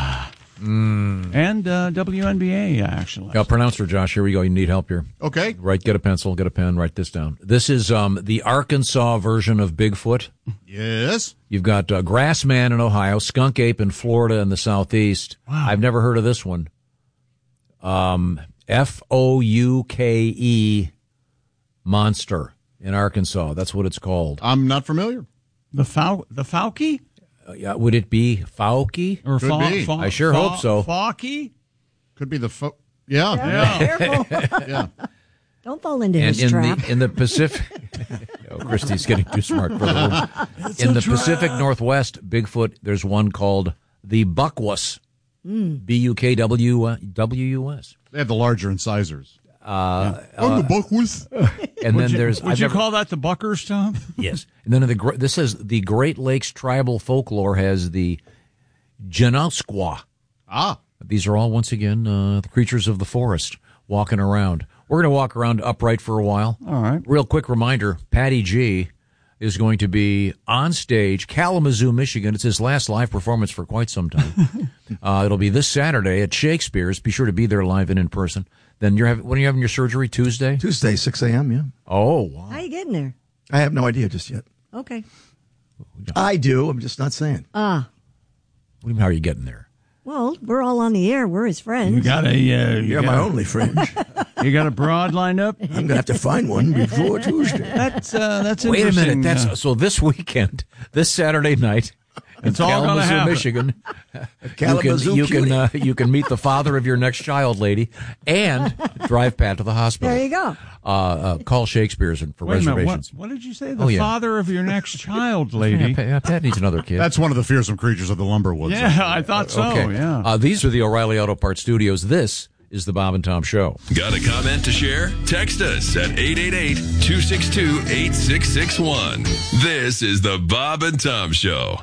And uh, W N B A action. Yeah, pronouncer, Josh. Here we go. You need help here. Okay. Right, get a pencil, get a pen, write this down. This is um, the Arkansas version of Bigfoot. Yes. You've got uh, Grassman in Ohio, Skunk Ape in Florida in the southeast. Wow. I've never heard of this one. Um, F O U K E Monster in Arkansas. That's what it's called. I'm not familiar. The Fau- the Fauci? Uh, yeah, would it be Fauci? Or Could Fa- be. Fa- I sure Fa- hope so. Fauci? Could be the fo- yeah. Yeah. Careful. Yeah. Don't fall into And his in trap. the in the Pacific, oh, Christy's getting too smart for the room. In the Pacific Northwest, Bigfoot, there's one called the Buckwus, B U K W W U S. They have the larger incisors. Uh, oh, the book was. And Would then you, there's would I've you never- call that the Buckers, Tom? yes, and then in the Gre- this says the Great Lakes tribal folklore has the Janoskwa. Ah. These are all once again uh, the creatures of the forest walking around. We're going to walk around upright for a while. All right. Real quick reminder: Patty G is going to be on stage, Kalamazoo, Michigan. It's his last live performance for quite some time. uh, it'll be this Saturday at Shakespeare's. Be sure to be there live and in person. Then you're having when are you having your surgery? Tuesday. Tuesday, six a.m., yeah. Oh, wow. How you getting there? I have no idea just yet. Okay. I do. I'm just not saying. Ah. What do you mean, how are you getting there? Well, we're all on the air. We're his friends. You got a. Uh, you You're got my a- only friend. You got a broad lined up? I'm going to have to find one before Tuesday. That's uh, that's Wait a interesting. minute. That's uh, so this weekend, this Saturday night. in It's all gonna Kalamazoo, happen. Michigan. You Kalamazoo can you can cutie. uh, you can meet the father of your next child, lady, and drive Pat to the hospital. There you go. Uh, uh, call Shakespeare's and for Wait a minute. What, reservations. what did you say? The Oh, yeah. father of your next child, Yeah, lady. Pat, yeah, Pat needs another kid. That's one of the fearsome creatures of the Lumberwoods. Yeah, I thought so. okay. Yeah. Uh, these are the O'Reilly Auto Parts Studios. This is the Bob and Tom Show. Got a comment to share? Text us at eight eight eight, two six two, eight six six one. This is the Bob and Tom Show.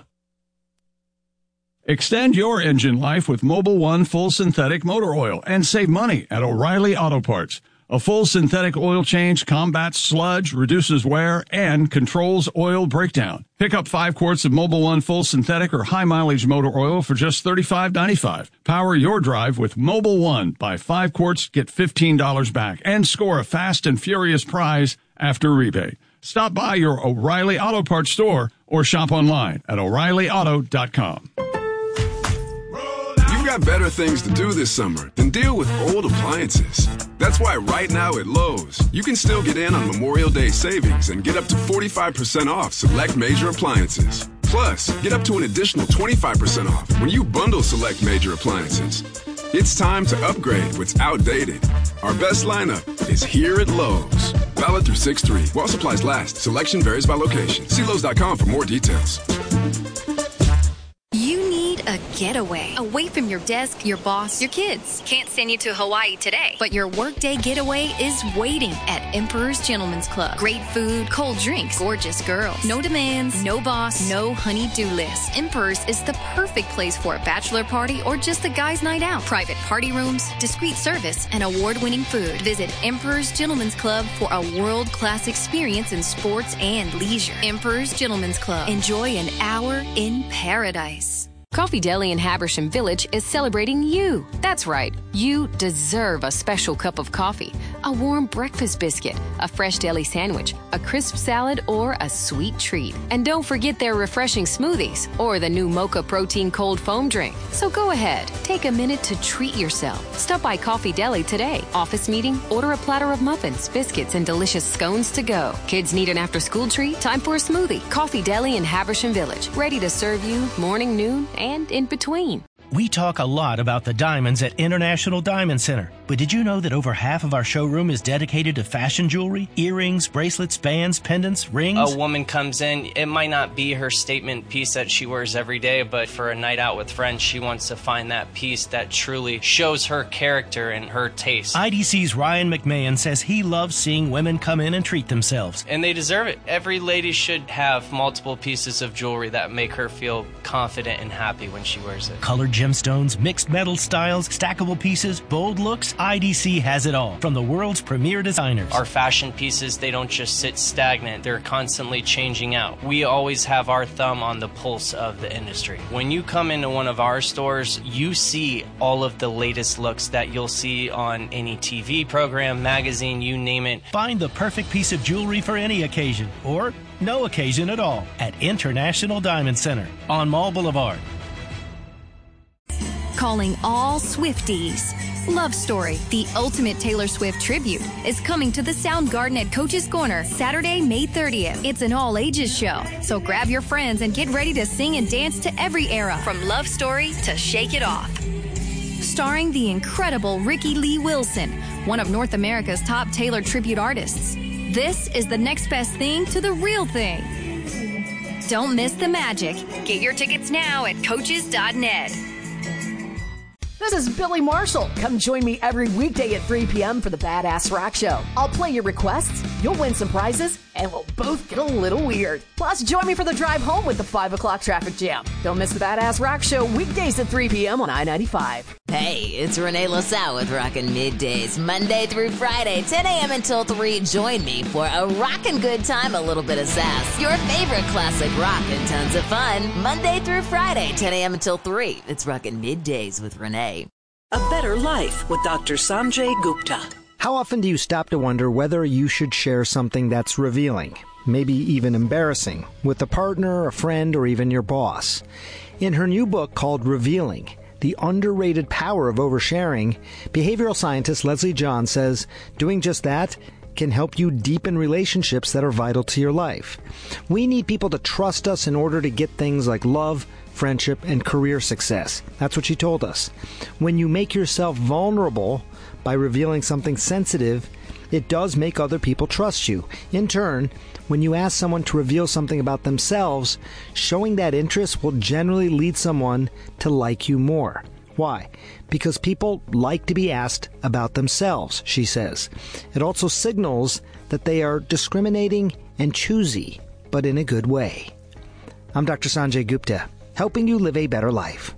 Extend your engine life with Mobile One full synthetic motor oil and save money at O'Reilly Auto Parts. A full synthetic oil change combats sludge, reduces wear, and controls oil breakdown. Pick up five quarts of Mobile One full synthetic or high mileage motor oil for just thirty-five ninety-five. Power your drive with Mobile One. Buy five quarts, get fifteen dollars back, and score a fast and furious prize after rebate. Stop by your O'Reilly Auto Parts store or shop online at O'Reilly Auto dot com. You've got better things to do this summer than deal with old appliances. That's why right now at Lowe's, you can still get in on Memorial Day savings and get up to forty-five percent off select major appliances. Plus, get up to an additional twenty-five percent off when you bundle select major appliances. It's time to upgrade what's outdated. Our best lineup is here at Lowe's. Valid through six three. While supplies last, selection varies by location. See Lowe's dot com for more details. You need a getaway. Away from your desk, your boss, your kids. Can't send you to Hawaii today, but your workday getaway is waiting at Emperor's Gentleman's Club. Great food, cold drinks, gorgeous girls. No demands, no boss, no honey-do list. Emperor's is the perfect place for a bachelor party or just a guy's night out. Private party rooms, discreet service, and award-winning food. Visit Emperor's Gentleman's Club for a world-class experience in sports and leisure. Emperor's Gentleman's Club. Enjoy an hour in paradise. Coffee Deli in Habersham Village is celebrating you. That's right. You deserve a special cup of coffee, a warm breakfast biscuit, a fresh deli sandwich, a crisp salad, or a sweet treat. And don't forget their refreshing smoothies or the new Mocha Protein Cold Foam drink. So go ahead, take a minute to treat yourself. Stop by Coffee Deli today. Office meeting? Order a platter of muffins, biscuits, and delicious scones to go. Kids need an after-school treat? Time for a smoothie. Coffee Deli in Habersham Village. Ready to serve you morning, noon, and in between. We talk a lot about the diamonds at International Diamond Center, but did you know that over half of our showroom is dedicated to fashion jewelry? Earrings, bracelets, bands, pendants, rings? A woman comes in, it might not be her statement piece that she wears every day, but for a night out with friends, she wants to find that piece that truly shows her character and her taste. I D C's Ryan McMahon says he loves seeing women come in and treat themselves. And they deserve it. Every lady should have multiple pieces of jewelry that make her feel confident and happy when she wears it. Colored gemstones, mixed metal styles, stackable pieces, bold looks, I D C has it all from the world's premier designers. Our fashion pieces, they don't just sit stagnant, they're constantly changing out. We always have our thumb on the pulse of the industry. When you come into one of our stores, you see all of the latest looks that you'll see on any T V program, magazine, you name it. Find the perfect piece of jewelry for any occasion, or no occasion at all, at International Diamond Center on Mall Boulevard. Calling all Swifties. Love Story, the ultimate Taylor Swift tribute, is coming to the Soundgarden at Coach's Corner Saturday, May thirtieth. It's an all-ages show, so grab your friends and get ready to sing and dance to every era, from Love Story to Shake It Off. Starring the incredible Ricky Lee Wilson, one of North America's top Taylor tribute artists. This is the next best thing to the real thing. Don't miss the magic. Get your tickets now at coaches dot net. This is Billy Marshall. Come join me every weekday at three p.m. for the Badass Rock Show. I'll play your requests, you'll win some prizes, and we'll both get a little weird. Plus, join me for the drive home with the five o'clock traffic jam. Don't miss the Badass Rock Show weekdays at three p.m. on I ninety-five. Hey, it's Renee LaSalle with Rockin' Middays, Monday through Friday, ten a.m. until three. Join me for a rockin' good time, a little bit of sass, your favorite classic rock, and tons of fun. Monday through Friday, ten a.m. until three. It's Rockin' Middays with Renee. A Better Life with Doctor Sanjay Gupta. How often do you stop to wonder whether you should share something that's revealing, maybe even embarrassing, with a partner, a friend, or even your boss? In her new book called Revealing, The Underrated Power of Oversharing, behavioral scientist Leslie John says doing just that can help you deepen relationships that are vital to your life. We need people to trust us in order to get things like love, friendship, and career success. That's what she told us. When you make yourself vulnerable by revealing something sensitive, it does make other people trust you. In turn, when you ask someone to reveal something about themselves, showing that interest will generally lead someone to like you more. Why? Because people like to be asked about themselves, she says. It also signals that they are discriminating and choosy, but in a good way. I'm Doctor Sanjay Gupta, helping you live a better life.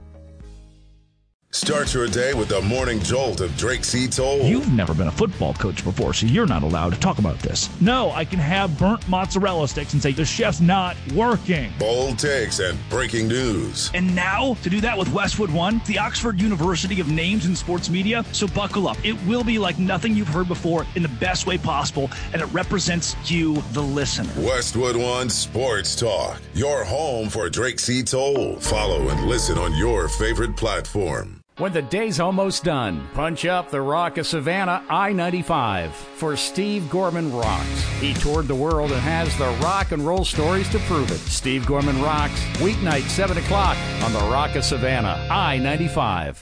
Start your day with the morning jolt of Drake C. Toll. You've never been a football coach before, so you're not allowed to talk about this. No, I can have burnt mozzarella sticks and say the chef's not working. Bold takes and breaking news. And now, to do that with Westwood One, the Oxford University of names in sports media, so buckle up. It will be like nothing you've heard before in the best way possible, and it represents you, the listener. Westwood One Sports Talk, your home for Drake C. Toll. Follow and listen on your favorite platform. When the day's almost done, punch up the Rock of Savannah I ninety-five for Steve Gorman Rocks. He toured the world and has the rock and roll stories to prove it. Steve Gorman Rocks, weeknight seven o'clock on the Rock of Savannah I ninety-five.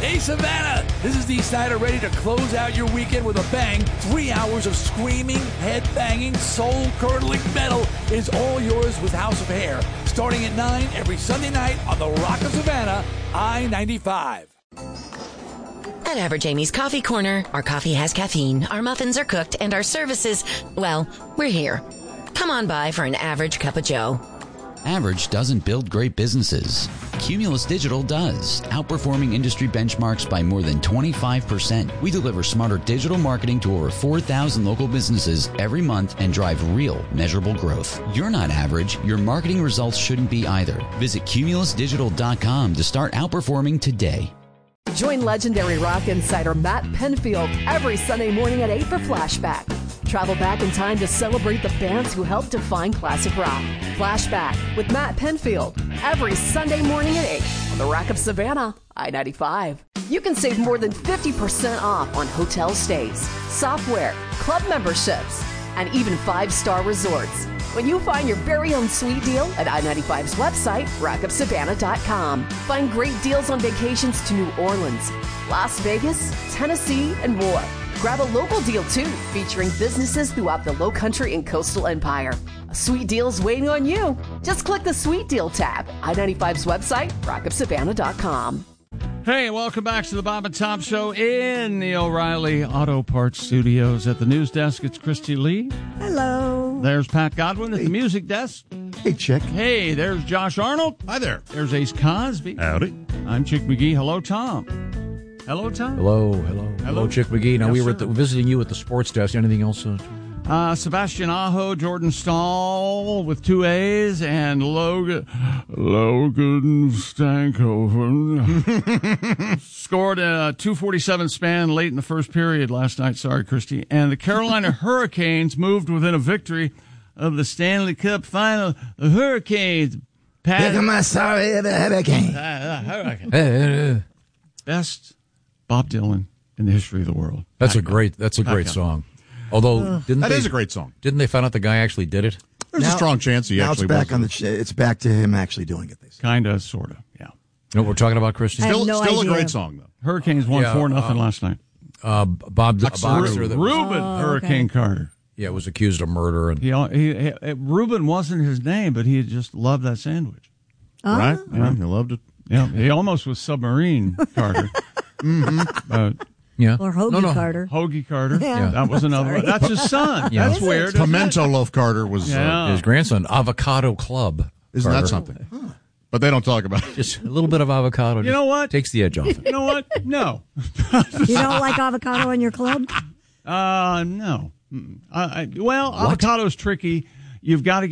Hey, Savannah, this is Dee Snider ready to close out your weekend with a bang. Three hours of screaming, head-banging, soul-curdling metal is all yours with House of Hair, starting at nine every Sunday night on the Rock of Savannah, I ninety-five. At Average Amy's Coffee Corner, our coffee has caffeine, our muffins are cooked, and our services, well, we're here. Come on by for an average cup of joe. Average doesn't build great businesses. Cumulus Digital does, outperforming industry benchmarks by more than twenty-five percent. We deliver smarter digital marketing to over four thousand local businesses every month and drive real, measurable growth. You're not average. Your marketing results shouldn't be either. Visit cumulus digital dot com to start outperforming today. Join legendary rock insider Matt Penfield every Sunday morning at eight for Flashback. Travel back in time to celebrate the bands who helped define classic rock. Flashback with Matt Penfield every Sunday morning at eight on the Rock of Savannah, I ninety-five. You can save more than fifty percent off on hotel stays, software, club memberships, and even five-star resorts when you find your very own sweet deal at I ninety-five's website, rock of savannah dot com. Find great deals on vacations to New Orleans, Las Vegas, Tennessee, and more. Grab a local deal, too, featuring businesses throughout the Lowcountry and Coastal Empire. A sweet deal's waiting on you. Just click the Sweet Deal tab. I ninety-five's website, rock of savannah dot com. Hey, welcome back to the Bob and Tom Show in the O'Reilly Auto Parts Studios. At the news desk, it's Christy Lee. Hello. There's Pat Godwin at the music desk. Hey, Chick. Hey, there's Josh Arnold. Hi there. There's Ace Cosby. Howdy. I'm Chick McGee. Hello, Tom. Hello, Tom. Hello, hello, hello, hello Chick McGee. Now, Yes, we were sir. at the, visiting you at the sports desk. Anything else? Uh, Uh, Sebastian Aho, Jordan Stahl with two A's, and Logan Logan Stankoven scored a two forty-seven span late in the first period last night. Sorry, Christy. And the Carolina Hurricanes moved within a victory of the Stanley Cup final. The Hurricanes. Pat, Look at my sorry hurricane. Uh, uh, hurricane. Best Bob Dylan in the history of the world. that's a great. That's a great Back up. song. Although, Uh, didn't That they, is a great song. Didn't they find out the guy actually did it? There's a strong chance he now actually it's back was. on the. Ch- it's back to him actually doing it. They say. Kind of, sort of, yeah. You know what we're talking about, Christian? I have Still, no still a idea. great song, though. Hurricanes won Yeah, four nothing uh, last night. Uh, Bob, a Boxer boxer that was, Reuben Oh, Hurricane okay. Carter. yeah, was accused of murder. And He, he, he Reuben wasn't his name, but he just loved that sandwich. Oh. Right? Yeah, he loved it. Yeah, he almost was Submarine Carter. Mm-hmm. uh, yeah. Or Hoagie No, no. Carter. Hoagie Carter. Yeah. That was another Sorry. one. That's his son. Yeah. That's Is it? weird. isn't it? Pimento Loaf Carter was. Yeah. Uh, His grandson, Avocado Club. isn't Carter. that something? But they don't talk about it. Just a little bit of avocado. You just know what? Takes the edge off it. You know what? No. You don't like avocado in your club? Uh, no. Mm. I, I, well, avocado's tricky. You've got to